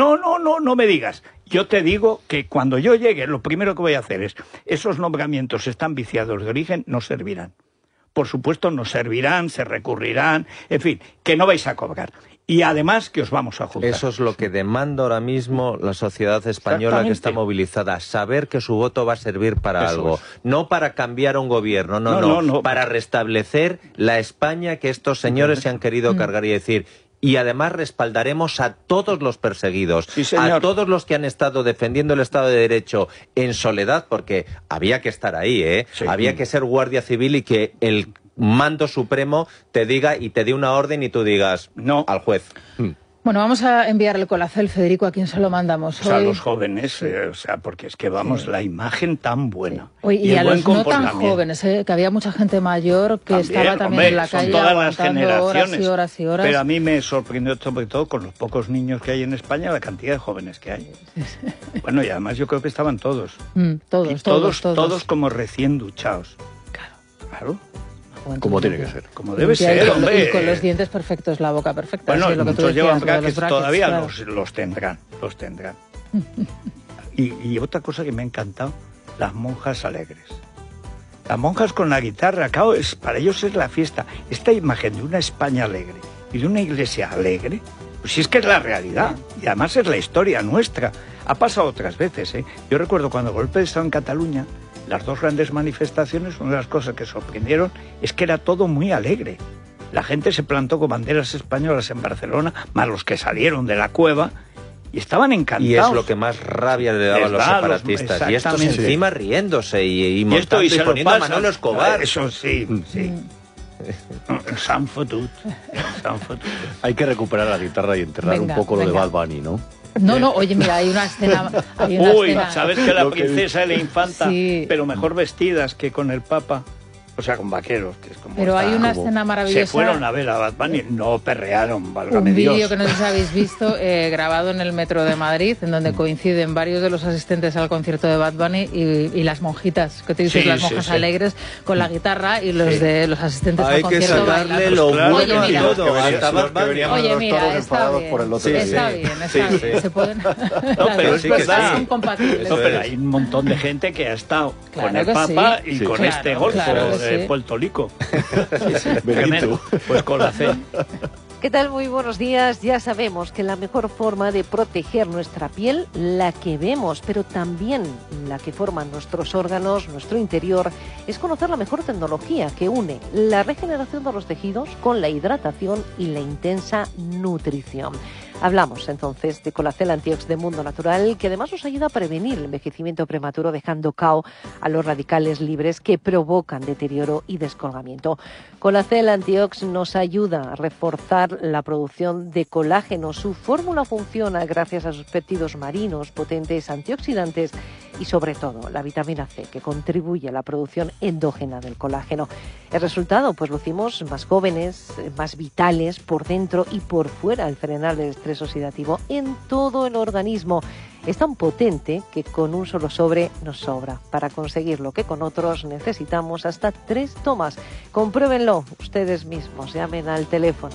Speaker 6: No me digas. Yo te digo que cuando yo llegue, lo primero que voy a hacer es, esos nombramientos están viciados de origen, no servirán. Por supuesto, no servirán, se recurrirán, en fin, que no vais a cobrar. Y además que os vamos a juzgar.
Speaker 9: Eso es lo que demanda ahora mismo la sociedad española que está movilizada. Saber que su voto va a servir para algo. No para cambiar un gobierno, no. Para restablecer la España que estos señores se han querido cargar y decir... Y además respaldaremos a todos los perseguidos, a todos los que han estado defendiendo el Estado de Derecho en soledad, porque había que estar ahí, Sí. Había que ser guardia civil y que el mando supremo te diga y te dé una orden y tú digas no al juez.
Speaker 8: Bueno, vamos a enviar el colacel, Federico, ¿a quién se lo mandamos hoy?
Speaker 6: O sea, a los jóvenes, porque es que vamos, la imagen tan buena.
Speaker 8: Oye, y a los no tan jóvenes, que había mucha gente mayor que estaba también en la calle
Speaker 6: todas las generaciones,
Speaker 8: horas y horas y horas.
Speaker 6: Pero a mí me sorprendió sobre todo con los pocos niños que hay en España, la cantidad de jóvenes que hay. Bueno, y además yo creo que estaban todos. Todos como recién duchados. Claro.
Speaker 7: Como tiene que ser.
Speaker 6: Como debe ser, hombre.
Speaker 8: Y con los dientes perfectos, la boca perfecta.
Speaker 6: Bueno,
Speaker 8: lo que
Speaker 6: muchos llevan brackets, todavía
Speaker 8: claro.
Speaker 6: los tendrán. Y otra cosa que me ha encantado, las monjas alegres. Las monjas con la guitarra, claro, para ellos es la fiesta. Esta imagen de una España alegre y de una iglesia alegre, pues sí es que es la realidad. Y además es la historia nuestra. Ha pasado otras veces, ¿eh? Yo recuerdo cuando el golpe de Estado en Cataluña, las dos grandes manifestaciones, una de las cosas que sorprendieron es que era todo muy alegre. La gente se plantó con banderas españolas en Barcelona, más los que salieron de la cueva, y estaban encantados.
Speaker 9: Y es lo que más rabia le daban los separatistas. Y estos encima riéndose y montando y poniendo a Manolo Escobar.
Speaker 6: Eso sí. S'han fotut.
Speaker 7: Hay que recuperar la guitarra y enterrar un poco lo de Bad Bunny, ¿no?
Speaker 8: No, oye, mira, hay una escena...
Speaker 6: ¿Sabes que la princesa y la infanta, pero mejor vestidas que con el Papa? O sea, con vaqueros, que es como...
Speaker 8: Pero hay una escena maravillosa...
Speaker 6: Se fueron a ver a Bad Bunny, no perrearon, válgame Dios.
Speaker 8: Un vídeo que no sé si habéis visto, grabado en el metro de Madrid, en donde coinciden varios de los asistentes al concierto de Bad Bunny y las monjitas, que te dices, las monjas alegres, con la guitarra, y los de los asistentes al concierto bailando.
Speaker 9: Hay que sacarle lo bueno a todo.
Speaker 8: Oye, mira, está bien. Se pueden...
Speaker 6: No, pero sí que son
Speaker 8: compatibles.
Speaker 6: No, pero hay un montón de gente que ha estado con el Papa y con este golfo. Puerto Rico. Tremendo. Pues con la fe.
Speaker 10: ¿Qué tal? Muy buenos días. Ya sabemos que la mejor forma de proteger nuestra piel, la que vemos, pero también la que forman nuestros órganos, nuestro interior, es conocer la mejor tecnología que une la regeneración de los tejidos con la hidratación y la intensa nutrición. Hablamos entonces de Colacel Antiox de Mundo Natural, que además nos ayuda a prevenir el envejecimiento prematuro, dejando cao a los radicales libres que provocan deterioro y descolgamiento. Colacel Antiox nos ayuda a reforzar la producción de colágeno. Su fórmula funciona gracias a sus péptidos marinos potentes, antioxidantes y sobre todo la vitamina C, que contribuye a la producción endógena del colágeno. El resultado, pues lucimos más jóvenes, más vitales por dentro y por fuera, al frenar el estrés oxidativo en todo el organismo. Es tan potente que con un solo sobre nos sobra. Para conseguir lo que con otros necesitamos hasta 3 tomas. Compruébenlo ustedes mismos. Llamen al teléfono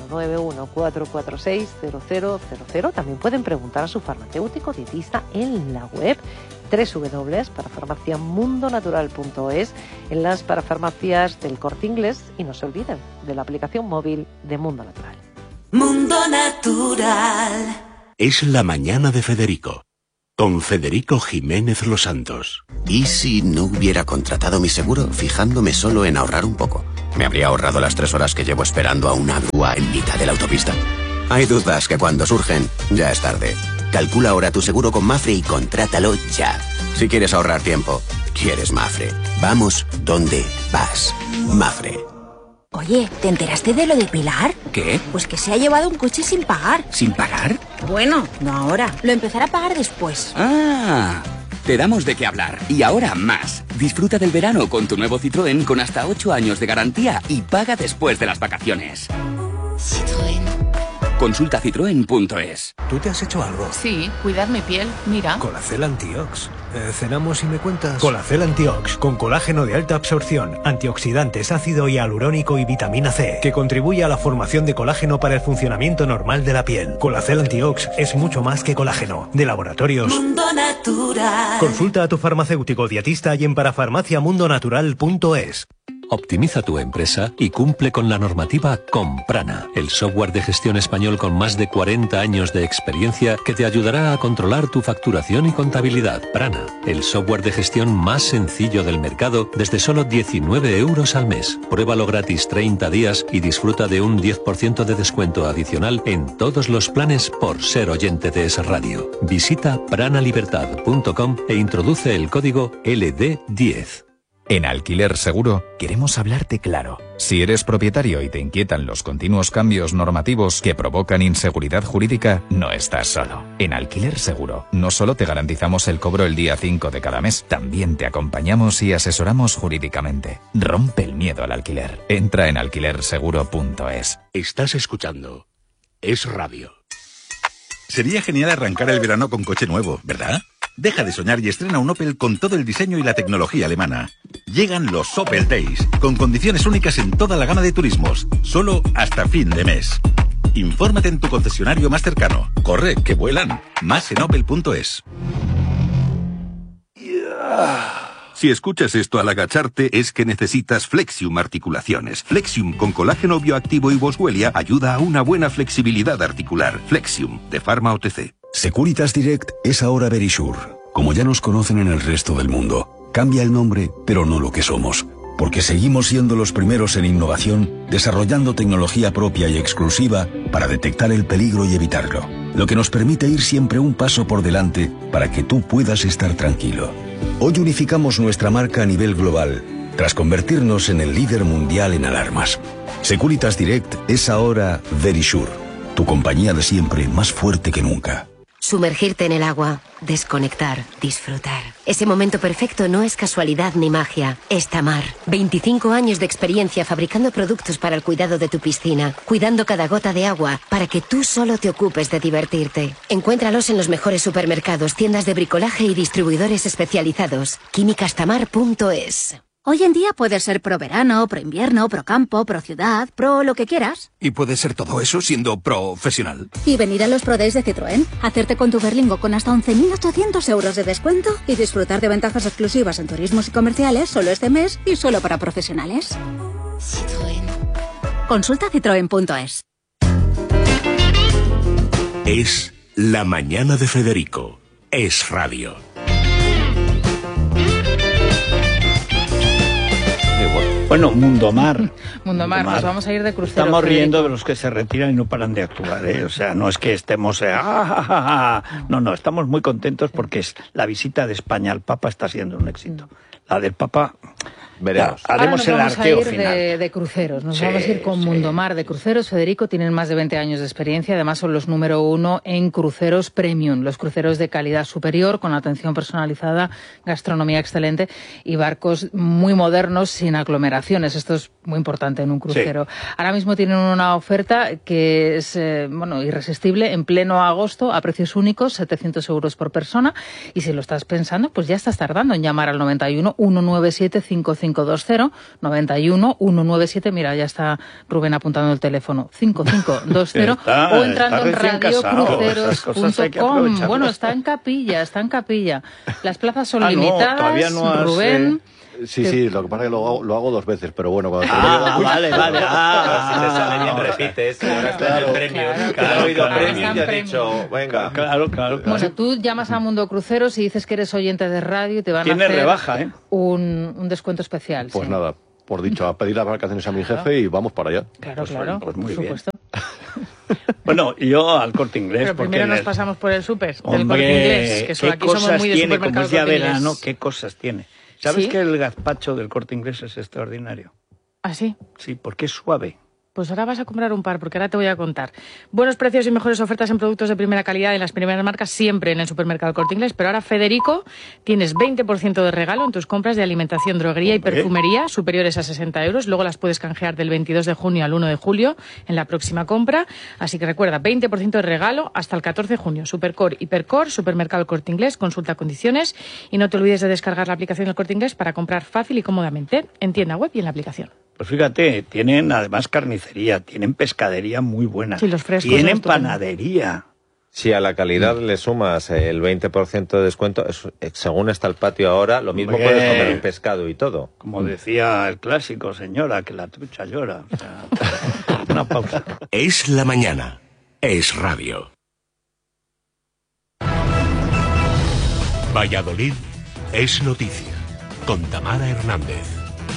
Speaker 10: 914460000. También pueden preguntar a su farmacéutico dietista en la web www.parafarmaciamundonatural.es, en las parafarmacias del Corte Inglés, y no se olviden de la aplicación móvil de Mundo Natural.
Speaker 11: Mundo Natural.
Speaker 5: Es la mañana de Federico, con Federico Jiménez Los Santos.
Speaker 12: ¿Y si no hubiera contratado mi seguro, fijándome solo en ahorrar un poco? ¿Me habría ahorrado las 3 horas que llevo esperando a una grúa en mitad de la autopista? Hay dudas que cuando surgen, ya es tarde. Calcula ahora tu seguro con Mafre y contrátalo ya. Si quieres ahorrar tiempo, quieres Mafre. Vamos donde vas. Mafre.
Speaker 13: Oye, ¿te enteraste de lo de Pilar?
Speaker 14: ¿Qué?
Speaker 13: Pues que se ha llevado un coche sin pagar.
Speaker 14: ¿Sin pagar?
Speaker 13: Bueno, no ahora. Lo empezará a pagar después.
Speaker 14: ¡Ah! Te damos de qué hablar. Y ahora más. Disfruta del verano con tu nuevo Citroën con hasta 8 años de garantía y paga después de las vacaciones.
Speaker 15: Citroën.
Speaker 14: Consulta citroen.es.
Speaker 16: ¿Tú te has hecho algo?
Speaker 15: Sí, cuidar mi piel, mira.
Speaker 16: Colacel Antiox. ¿Cenamos y me cuentas? Colacel Antiox, con colágeno de alta absorción, antioxidantes, ácido hialurónico y vitamina C, que contribuye a la formación de colágeno para el funcionamiento normal de la piel. Colacel Antiox es mucho más que colágeno. De Laboratorios
Speaker 11: Mundo Natural.
Speaker 16: Consulta a tu farmacéutico dietista y en parafarmaciamundonatural.es.
Speaker 17: Optimiza tu empresa y cumple con la normativa con Prana, el software de gestión español con más de 40 años de experiencia que te ayudará a controlar tu facturación y contabilidad. Prana, el software de gestión más sencillo del mercado desde solo 19 euros al mes. Pruébalo gratis 30 días y disfruta de un 10% de descuento adicional en todos los planes por ser oyente de Es Radio. Visita pranalibertad.com e introduce el código LD10.
Speaker 18: En Alquiler Seguro queremos hablarte claro. Si eres propietario y te inquietan los continuos cambios normativos que provocan inseguridad jurídica, no estás solo. En Alquiler Seguro no solo te garantizamos el cobro el día 5 de cada mes, también te acompañamos y asesoramos jurídicamente. Rompe el miedo al alquiler. Entra en alquilerseguro.es.
Speaker 5: Estás escuchando Es Radio.
Speaker 19: Sería genial arrancar el verano con coche nuevo, ¿verdad? Deja de soñar y estrena un Opel con todo el diseño y la tecnología alemana. Llegan los Opel Days, con condiciones únicas en toda la gama de turismos, solo hasta fin de mes. Infórmate en tu concesionario más cercano. Corre, que vuelan. Más en opel.es. Si escuchas esto al agacharte es que necesitas Flexium Articulaciones. Flexium con colágeno bioactivo y boswellia ayuda a una buena flexibilidad articular. Flexium, de Pharma OTC.
Speaker 20: Securitas Direct es ahora Verisure. Como ya nos conocen en el resto del mundo, cambia el nombre, pero no lo que somos. Porque seguimos siendo los primeros en innovación, desarrollando tecnología propia y exclusiva para detectar el peligro y evitarlo. Lo que nos permite ir siempre un paso por delante para que tú puedas estar tranquilo. Hoy unificamos nuestra marca a nivel global, tras convertirnos en el líder mundial en alarmas. Securitas Direct es ahora Verisure, tu compañía de siempre más fuerte que nunca.
Speaker 21: Sumergirte en el agua, desconectar, disfrutar. Ese momento perfecto no es casualidad ni magia, es Tamar. 25 años de experiencia fabricando productos para el cuidado de tu piscina, cuidando cada gota de agua para que tú solo te ocupes de divertirte. Encuéntralos en los mejores supermercados, tiendas de bricolaje y distribuidores especializados. Químicastamar.es.
Speaker 22: Hoy en día puedes ser pro verano, pro invierno, pro campo, pro ciudad, pro lo que quieras.
Speaker 23: Y puedes ser todo eso siendo profesional.
Speaker 22: Y venir a los Pro Days de Citroën, hacerte con tu Berlingo con hasta 11.800 euros de descuento y disfrutar de ventajas exclusivas en turismos y comerciales solo este mes y solo para profesionales.
Speaker 15: Citroën.
Speaker 22: Consulta citroen.es.
Speaker 5: Es la mañana de Federico. Es Radio.
Speaker 6: Bueno, Mundomar.
Speaker 8: Mundomar, nos vamos a ir de crucero.
Speaker 6: Estamos riendo
Speaker 8: Federico.
Speaker 6: de los que se retiran y no paran de actuar, ¿eh? O sea, no es que estemos... No, estamos muy contentos porque la visita de España al Papa está siendo un éxito. La del Papa...
Speaker 9: Veremos.
Speaker 6: Haremos el arqueo final.
Speaker 8: Ahora nos vamos a ir de cruceros. Nos vamos a ir con Mundomar de cruceros. Federico, tienen más de 20 años de experiencia. Además, son los número 1 en cruceros premium. Los cruceros de calidad superior, con atención personalizada, gastronomía excelente y barcos muy modernos sin aglomeraciones. Esto es muy importante en un crucero. Sí. Ahora mismo tienen una oferta que es irresistible en pleno agosto a precios únicos, 700 euros por persona. Y si lo estás pensando, pues ya estás tardando en llamar al 91 197 5520 91 197, mira, ya está Rubén apuntando el teléfono, 5520, o entrando en radiocruceros.com. Bueno, está en capilla. Las plazas son limitadas,
Speaker 6: todavía no has,
Speaker 7: Rubén... Sí, lo que pasa es que lo hago 2 veces, pero bueno, cuando
Speaker 6: vale.
Speaker 9: Si te sale bien, repites. Ahora está en el premio. Claro, oído premio y te ha dicho, venga.
Speaker 6: Claro.
Speaker 8: Bueno, tú llamas a Mundo Cruceros y dices que eres oyente de radio y te van a hacer...
Speaker 6: Tiene rebaja, ¿eh?
Speaker 8: Un descuento especial.
Speaker 7: Pues nada, por dicho, a pedir las vacaciones a mi jefe y vamos para allá.
Speaker 8: Claro,
Speaker 6: pues muy
Speaker 8: por supuesto.
Speaker 6: Bueno, yo al Corte Inglés...
Speaker 8: Pero primero nos pasamos por el súper del Corte Inglés, que aquí somos muy de supermercado.
Speaker 6: Como es ya verano, ¿qué cosas tiene? ¿Sabes que el gazpacho del Corte Inglés es extraordinario?
Speaker 8: ¿Ah, sí?
Speaker 6: Sí, porque es suave.
Speaker 8: Pues ahora vas a comprar un par, porque ahora te voy a contar. Buenos precios y mejores ofertas en productos de primera calidad en las primeras marcas, siempre en el supermercado Corte Inglés. Pero ahora, Federico, tienes 20% de regalo en tus compras de alimentación, droguería y perfumería superiores a 60 euros. Luego las puedes canjear del 22 de junio al 1 de julio en la próxima compra. Así que recuerda, 20% de regalo hasta el 14 de junio. Supercore, Hipercore, supermercado Corte Inglés, consulta condiciones. Y no te olvides de descargar la aplicación del Corte Inglés para comprar fácil y cómodamente en tienda web y en la aplicación.
Speaker 6: Pues fíjate, tienen además carnicería, tienen pescadería muy buena,
Speaker 8: sí, los frescos,
Speaker 6: tienen panadería.
Speaker 9: Si a la calidad le sumas el 20% de descuento, según está el patio ahora, lo mismo puedes comer un pescado y todo.
Speaker 6: Como decía el clásico, señora, que la trucha llora. O sea, una pausa.
Speaker 5: Es la mañana, es radio. Valladolid es noticia, con Tamara Hernández.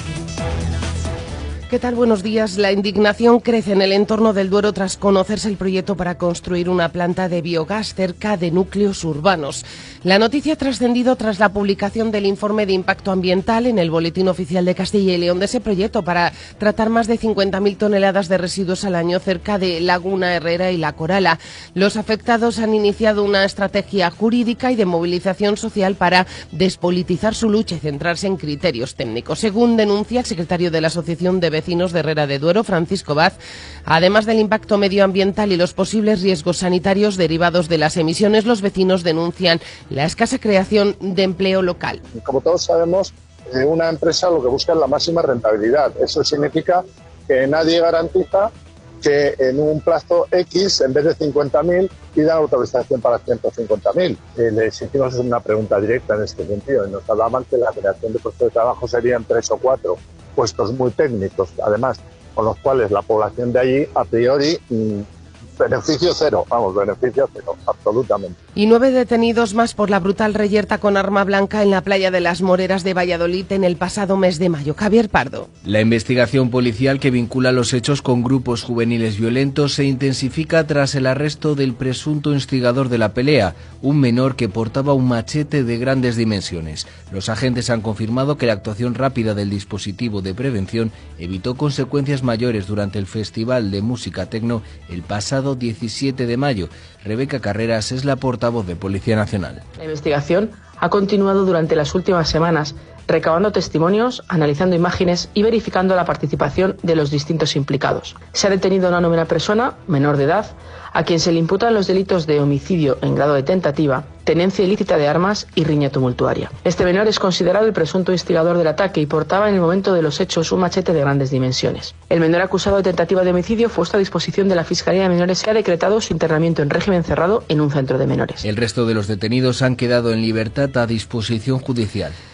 Speaker 1: ¿Qué tal? Buenos días. La indignación crece en el entorno del Duero tras conocerse el proyecto para construir una planta de biogás cerca de núcleos urbanos. La noticia ha trascendido tras la publicación del informe de impacto ambiental en el Boletín Oficial de Castilla y León de ese proyecto para tratar más de 50.000 toneladas de residuos al año cerca de Laguna Herrera y La Corala. Los afectados han iniciado una estrategia jurídica y de movilización social para despolitizar su lucha y centrarse en criterios técnicos. Según denuncia el secretario de la Asociación de Vecinos de Herrera de Duero, Francisco Vaz, además del impacto medioambiental y los posibles riesgos sanitarios derivados de las emisiones, los vecinos denuncian la escasa creación de empleo local.
Speaker 2: Como todos sabemos, una empresa lo que busca es la máxima rentabilidad. Eso significa que nadie garantiza que en un plazo X, en vez de 50.000, pidan autorización para 150.000. Les hicimos una pregunta directa en este sentido y nos hablaban que la creación de puestos de trabajo serían 3 o 4 puestos muy técnicos, además, con los cuales la población de allí, a priori, beneficio cero, absolutamente.
Speaker 1: Y 9 detenidos más por la brutal reyerta con arma blanca en la playa de las Moreras de Valladolid en el pasado mes de mayo. Javier Pardo.
Speaker 3: La investigación policial que vincula los hechos con grupos juveniles violentos se intensifica tras el arresto del presunto instigador de la pelea, un menor que portaba un machete de grandes dimensiones. Los agentes han confirmado que la actuación rápida del dispositivo de prevención evitó consecuencias mayores durante el Festival de Música Tecno el pasado 17 de mayo. Rebeca Carreras es la portavoz de Policía Nacional.
Speaker 24: La investigación ha continuado durante las últimas semanas, recabando testimonios, analizando imágenes y verificando la participación de los distintos implicados. Se ha detenido a una novena persona, menor de edad, a quien se le imputan los delitos de homicidio en grado de tentativa, tenencia ilícita de armas y riña tumultuaria. Este menor es considerado el presunto instigador del ataque y portaba en el momento de los hechos un machete de grandes dimensiones. El menor acusado de tentativa de homicidio fue puesto a disposición de la Fiscalía de Menores que ha decretado su internamiento en régimen cerrado en un centro de menores.
Speaker 3: El resto de los detenidos han quedado en libertad a disposición judicial.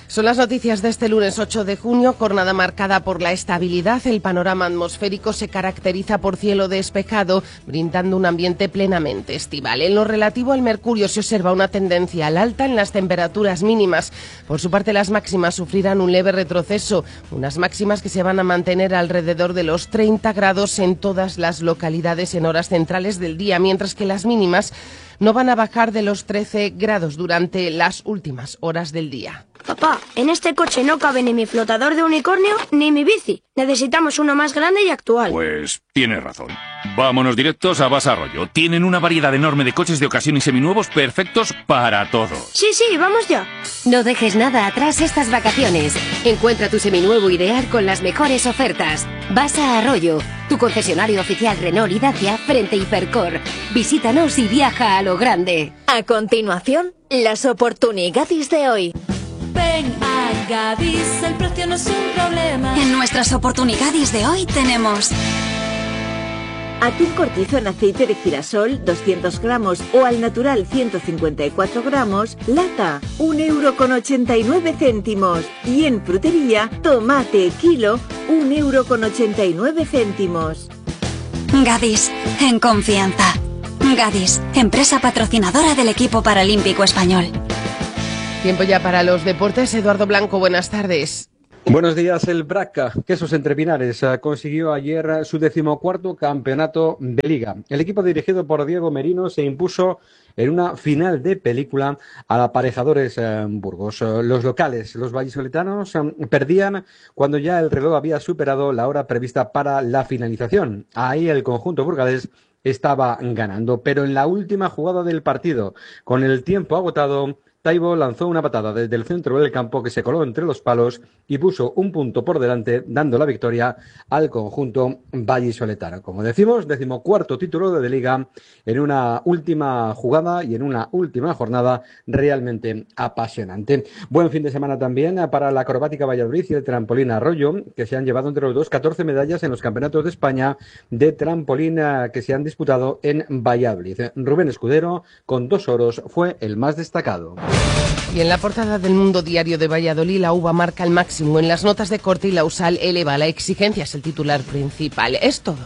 Speaker 1: Son las noticias de este lunes 8 de junio, jornada marcada por la estabilidad. El panorama atmosférico se caracteriza por cielo despejado, brindando un ambiente plenamente estival. En lo relativo al mercurio se observa una tendencia al alta en las temperaturas mínimas. Por su parte, las máximas sufrirán un leve retroceso, unas máximas que se van a mantener alrededor de los 30 grados en todas las localidades en horas centrales del día, mientras que las mínimas no van a bajar de los 13 grados durante las últimas horas del día.
Speaker 4: Papá, en este coche no cabe ni mi flotador de unicornio ni mi bici. Necesitamos uno más grande y actual.
Speaker 10: Pues tienes razón. Vámonos directos a Basa Arroyo. Tienen una variedad enorme de coches de ocasión y seminuevos perfectos para todo.
Speaker 4: Sí, vamos ya.
Speaker 21: No dejes nada atrás estas vacaciones. Encuentra tu seminuevo ideal con las mejores ofertas. Basa Arroyo, tu concesionario oficial Renault y Dacia frente a Hipercor. Visítanos y viaja a lo grande.
Speaker 12: A continuación, las oportunidades de hoy.
Speaker 11: Ven a Gadis, el precio no es un problema.
Speaker 12: En nuestras oportunidades de hoy tenemos
Speaker 13: atún cortizo en aceite de girasol 200 gramos o al natural 154 gramos, lata, 1,89 €. Y en frutería, tomate kilo, 1,89 €.
Speaker 12: Gadis, en confianza. Gadis, empresa patrocinadora del equipo paralímpico español.
Speaker 1: Tiempo ya para los deportes. Eduardo Blanco, buenas tardes.
Speaker 25: Buenos días. El Braca, Quesos Entre Pinares, consiguió ayer su 14º campeonato de Liga. El equipo dirigido por Diego Merino se impuso en una final de película al Aparejadores Burgos. Los locales, los vallisoletanos, perdían cuando ya el reloj había superado la hora prevista para la finalización. Ahí el conjunto burgalés estaba ganando, pero en la última jugada del partido, con el tiempo agotado, Taibo lanzó una patada desde el centro del campo que se coló entre los palos y puso un punto por delante, dando la victoria al conjunto vallisoletano. Como decimos, 14º título de Liga en una última jugada y en una última jornada realmente apasionante. Buen fin de semana también para la acrobática Valladolid y el trampolín Arroyo, que se han llevado entre los dos 14 medallas en los campeonatos de España de trampolín que se han disputado en Valladolid. Rubén Escudero, con 2 oros, fue el más destacado.
Speaker 1: Y en la portada del Mundo Diario de Valladolid, la uva marca el máximo. En las notas de corte y la USAL eleva la exigencia, es el titular principal. Es todo.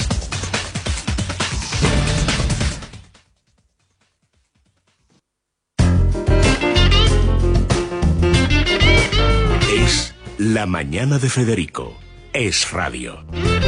Speaker 5: Es La Mañana de Federico. Es radio.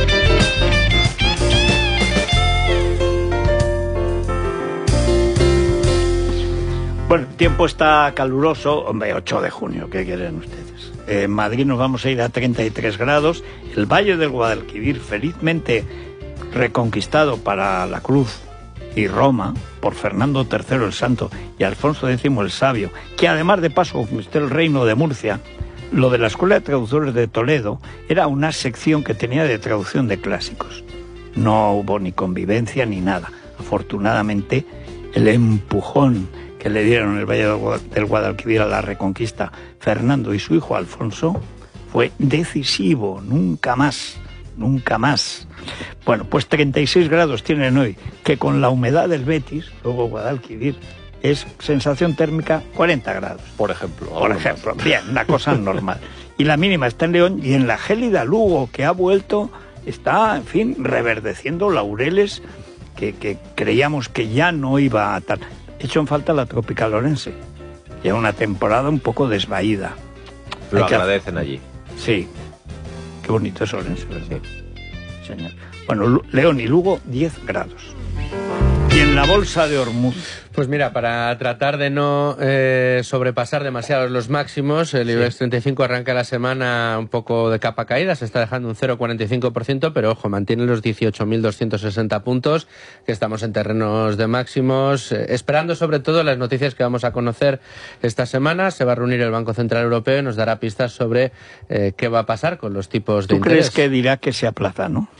Speaker 6: Bueno, el tiempo está caluroso, hombre, 8 de junio, ¿qué quieren ustedes? En Madrid nos vamos a ir a 33 grados, el Valle del Guadalquivir felizmente reconquistado para la Cruz y Roma por Fernando III el Santo y Alfonso X el Sabio, que además de paso conquistó el reino de Murcia. Lo de la Escuela de Traductores de Toledo era una sección que tenía de traducción de clásicos. No hubo ni convivencia ni nada. Afortunadamente, el empujón que le dieron el Valle del Guadalquivir a la Reconquista Fernando y su hijo Alfonso fue decisivo, nunca más. Bueno, pues 36 grados tienen hoy, que con la humedad del Betis, luego Guadalquivir, es sensación térmica 40 grados.
Speaker 7: Por ejemplo.
Speaker 6: Bien, una cosa normal. Y la mínima está en León y en la gélida Lugo, que ha vuelto, está, en fin, reverdeciendo laureles que creíamos que ya no iba a tal. Hecho en falta la Tropical Orense. Lleva una temporada un poco desvaída.
Speaker 9: Lo agradecen allí.
Speaker 6: Sí. Qué bonito es Orense, ¿verdad? Sí. Señor. Bueno, León y Lugo, 10 grados. Y en la bolsa de Ormuz.
Speaker 26: Pues mira, para tratar de no sobrepasar demasiado los máximos, el IBEX 35 arranca la semana un poco de capa caída, se está dejando un 0,45%, pero ojo, mantiene los 18.260 puntos, que estamos en terrenos de máximos, esperando sobre todo las noticias que vamos a conocer esta semana. Se va a reunir el Banco Central Europeo y nos dará pistas sobre qué va a pasar con los tipos de interés.
Speaker 6: ¿Tú crees que dirá que se aplaza, no?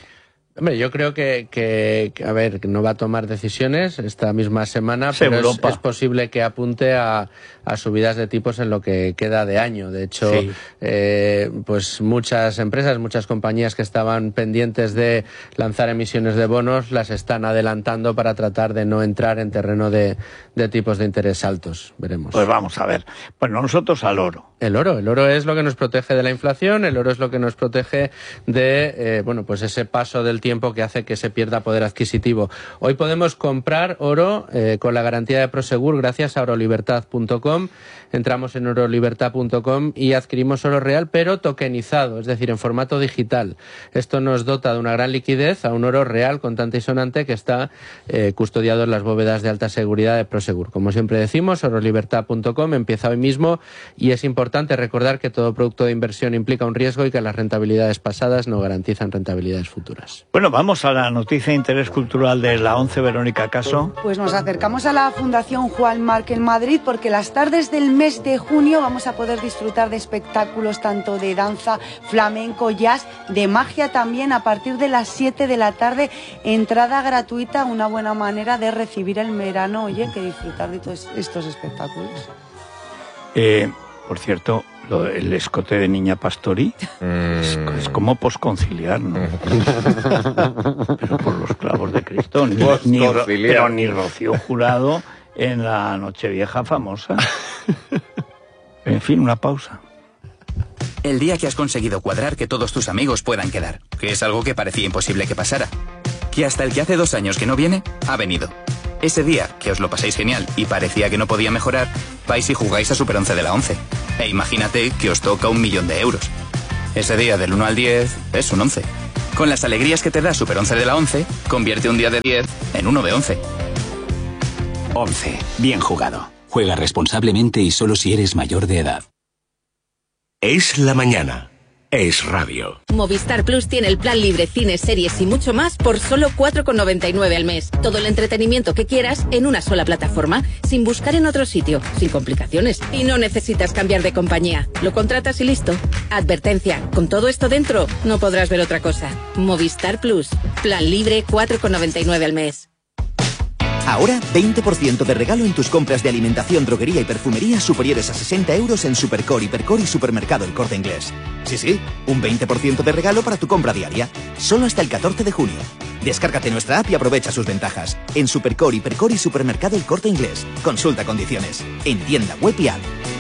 Speaker 26: Hombre, yo creo que a ver, que no va a tomar decisiones esta misma semana, pero es posible que apunte a subidas de tipos en lo que queda de año. De hecho, sí. Pues muchas empresas, muchas compañías que estaban pendientes de lanzar emisiones de bonos, las están adelantando para tratar de no entrar en terreno de tipos de interés altos. Veremos.
Speaker 6: Pues vamos a ver. Bueno, nosotros al oro.
Speaker 26: El oro es lo que nos protege de la inflación, el oro es lo que nos protege de pues ese paso del tiempo que hace que se pierda poder adquisitivo. Hoy podemos comprar oro con la garantía de Prosegur gracias a orolibertad.com. Entramos en orolibertad.com y adquirimos oro real, pero tokenizado, es decir, en formato digital. Esto nos dota de una gran liquidez a un oro real, contante y sonante, que está custodiado en las bóvedas de alta seguridad de Prosegur. Como siempre decimos, orolibertad.com empieza hoy mismo y es importante recordar que todo producto de inversión implica un riesgo y que las rentabilidades pasadas no garantizan rentabilidades futuras.
Speaker 6: Bueno, vamos a la noticia de interés cultural de la 11, Verónica Caso.
Speaker 14: Pues nos acercamos a la Fundación Juan Marc en Madrid porque las tardes del mes de junio vamos a poder disfrutar de espectáculos tanto de danza, flamenco, jazz, de magia también a partir de las 7 de la tarde. Entrada gratuita, una buena manera de recibir el verano, que disfrutar de todos estos espectáculos.
Speaker 6: Por cierto, el escote de Niña Pastori es como posconciliar, ¿no? Pero por los clavos de Cristo, pero ni Rocío Jurado en la Nochevieja famosa. En fin, una pausa.
Speaker 16: El día que has conseguido cuadrar que todos tus amigos puedan quedar, que es algo que parecía imposible que pasara. Que hasta el que hace 2 años que no viene, ha venido. Ese día, que os lo pasáis genial y parecía que no podía mejorar, vais y jugáis a Super 11 de la 11. E imagínate que os toca 1.000.000 de euros. Ese día del 1 al 10 es un 11. Con las alegrías que te da Super 11 de la 11, convierte un día de 10 en uno de 11.
Speaker 17: 11. Bien jugado. Juega responsablemente y solo si eres mayor de edad.
Speaker 5: Es la mañana. Es radio.
Speaker 18: Movistar Plus tiene el plan libre, cines, series y mucho más por solo 4,99 al mes. Todo el entretenimiento que quieras en una sola plataforma, sin buscar en otro sitio, sin complicaciones. Y no necesitas cambiar de compañía. Lo contratas y listo. Advertencia, con todo esto dentro, no podrás ver otra cosa. Movistar Plus. Plan libre, 4,99 al mes.
Speaker 19: Ahora, 20% de regalo en tus compras de alimentación, droguería y perfumería superiores a 60 euros en Supercore, Hipercor y Supermercado El Corte Inglés. Sí, un 20% de regalo para tu compra diaria. Solo hasta el 14 de junio. Descárgate nuestra app y aprovecha sus ventajas. En Supercore, Hipercor y Supermercado El Corte Inglés. Consulta condiciones. En tienda web y app.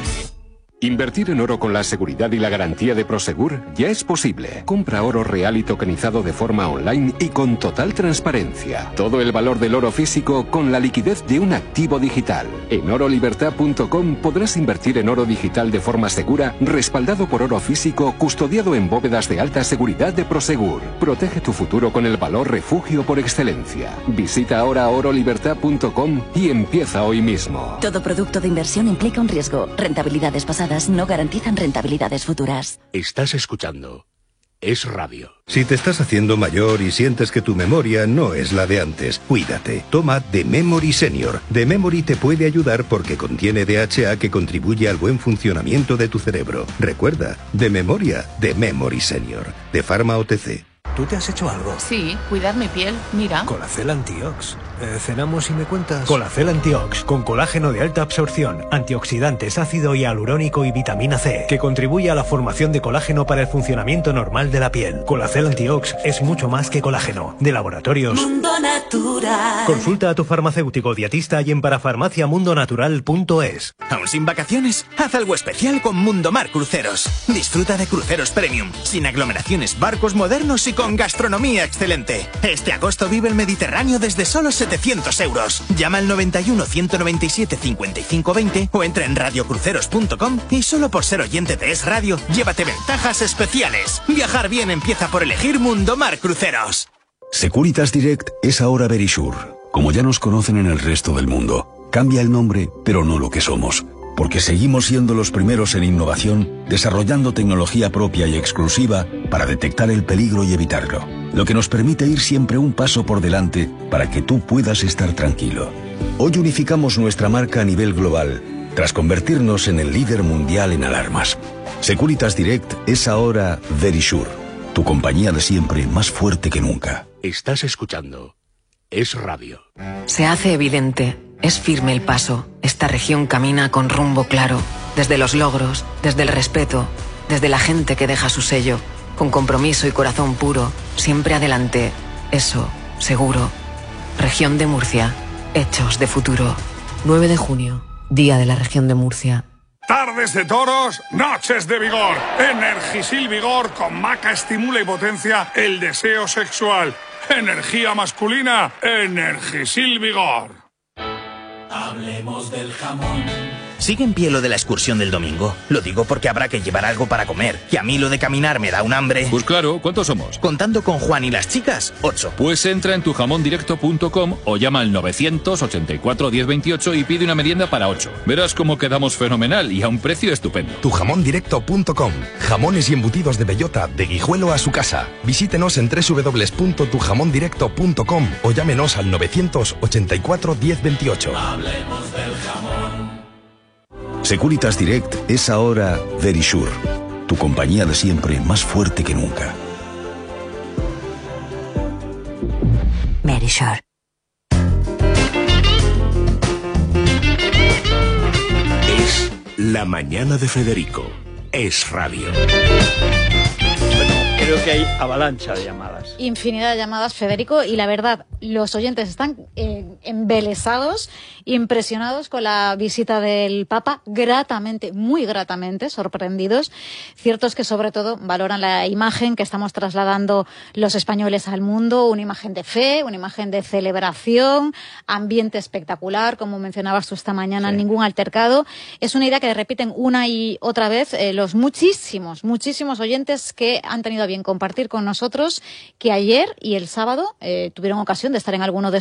Speaker 20: Invertir en oro con la seguridad y la garantía de Prosegur ya es posible. Compra oro real y tokenizado de forma online y con total transparencia. Todo el valor del oro físico con la liquidez de un activo digital. En orolibertad.com podrás invertir en oro digital de forma segura, respaldado por oro físico, custodiado en bóvedas de alta seguridad de Prosegur. Protege tu futuro con el valor refugio por excelencia. Visita ahora orolibertad.com y empieza hoy mismo.
Speaker 12: Todo producto de inversión implica un riesgo. Rentabilidades pasadas no garantizan rentabilidades futuras.
Speaker 5: Estás escuchando Es Radio.
Speaker 27: Si te estás haciendo mayor y sientes que tu memoria no es la de antes, cuídate. Toma The Memory Senior. The Memory te puede ayudar porque contiene DHA que contribuye al buen funcionamiento de tu cerebro. Recuerda, de memoria, The Memory Senior. De Pharma OTC.
Speaker 28: ¿Tú te has hecho algo?
Speaker 15: Sí, cuidar mi piel, mira.
Speaker 28: Colacel Antiox. ¿Cenamos y me cuentas?
Speaker 29: Colacel Antiox, con colágeno de alta absorción, antioxidantes, ácido hialurónico y vitamina C, que contribuye a la formación de colágeno para el funcionamiento normal de la piel. Colacel Antiox es mucho más que colágeno. De Laboratorios
Speaker 11: Mundo Natural.
Speaker 29: Consulta a tu farmacéutico dietista y en parafarmaciamundonatural.es.
Speaker 30: ¿Aún sin vacaciones? Haz algo especial con Mundomar Cruceros. Disfruta de cruceros premium, sin aglomeraciones, barcos modernos y con gastronomía excelente. Este agosto vive el Mediterráneo desde solo 700 euros. Llama al 91 197 55 20 o entra en radiocruceros.com y solo por ser oyente de Es Radio, llévate ventajas especiales. Viajar bien empieza por elegir Mundomar Cruceros.
Speaker 23: Securitas Direct es ahora Verisure. Como ya nos conocen en el resto del mundo, cambia el nombre, pero no lo que somos. Porque seguimos siendo los primeros en innovación, desarrollando tecnología propia y exclusiva para detectar el peligro y evitarlo. Lo que nos permite ir siempre un paso por delante para que tú puedas estar tranquilo. Hoy unificamos nuestra marca a nivel global, tras convertirnos en el líder mundial en alarmas. Securitas Direct es ahora Verisure, tu compañía de siempre más fuerte que nunca.
Speaker 5: Estás escuchando Es Radio.
Speaker 2: Se hace evidente, es firme el paso. Esta región camina con rumbo claro, desde los logros, desde el respeto, desde la gente que deja su sello, con compromiso y corazón puro, siempre adelante. Eso, seguro. Región de Murcia, hechos de futuro. 9 de junio, Día de la Región de Murcia.
Speaker 3: Tardes de toros, noches de vigor. Energisil Vigor con maca estimula y potencia el deseo sexual. Energía masculina, Energisil Vigor.
Speaker 30: Hablemos del jamón. ¿Sigue en pie lo de la excursión del domingo? Lo digo porque habrá que llevar algo para comer. Y a mí lo de caminar me da un hambre.
Speaker 4: Pues claro, ¿cuántos somos?
Speaker 30: Contando con Juan y las chicas, 8.
Speaker 4: Pues entra en tujamondirecto.com o llama al 984 1028 y pide una merienda para 8. Verás cómo quedamos fenomenal y a un precio estupendo.
Speaker 8: Tujamondirecto.com. Jamones y embutidos de bellota, de Guijuelo a su casa. Visítenos en www.tujamondirecto.com o llámenos al 984 1028.
Speaker 30: Hablemos del jamón.
Speaker 23: Securitas Direct es ahora Verisure, tu compañía de siempre más fuerte que nunca.
Speaker 12: Verisure.
Speaker 5: Es La Mañana de Federico. Es Radio.
Speaker 6: Creo que hay avalancha de llamadas.
Speaker 10: Infinidad de llamadas, Federico, y la verdad, los oyentes están embelesados, impresionados con la visita del Papa, gratamente, muy gratamente, sorprendidos. Cierto es que sobre todo valoran la imagen que estamos trasladando los españoles al mundo, una imagen de fe, una imagen de celebración, ambiente espectacular, como mencionabas tú esta mañana, sí. Ningún altercado. Es una idea que repiten una y otra vez los muchísimos oyentes que han tenido a bien compartir con nosotros, que ayer y el sábado tuvieron ocasión de estar en alguno de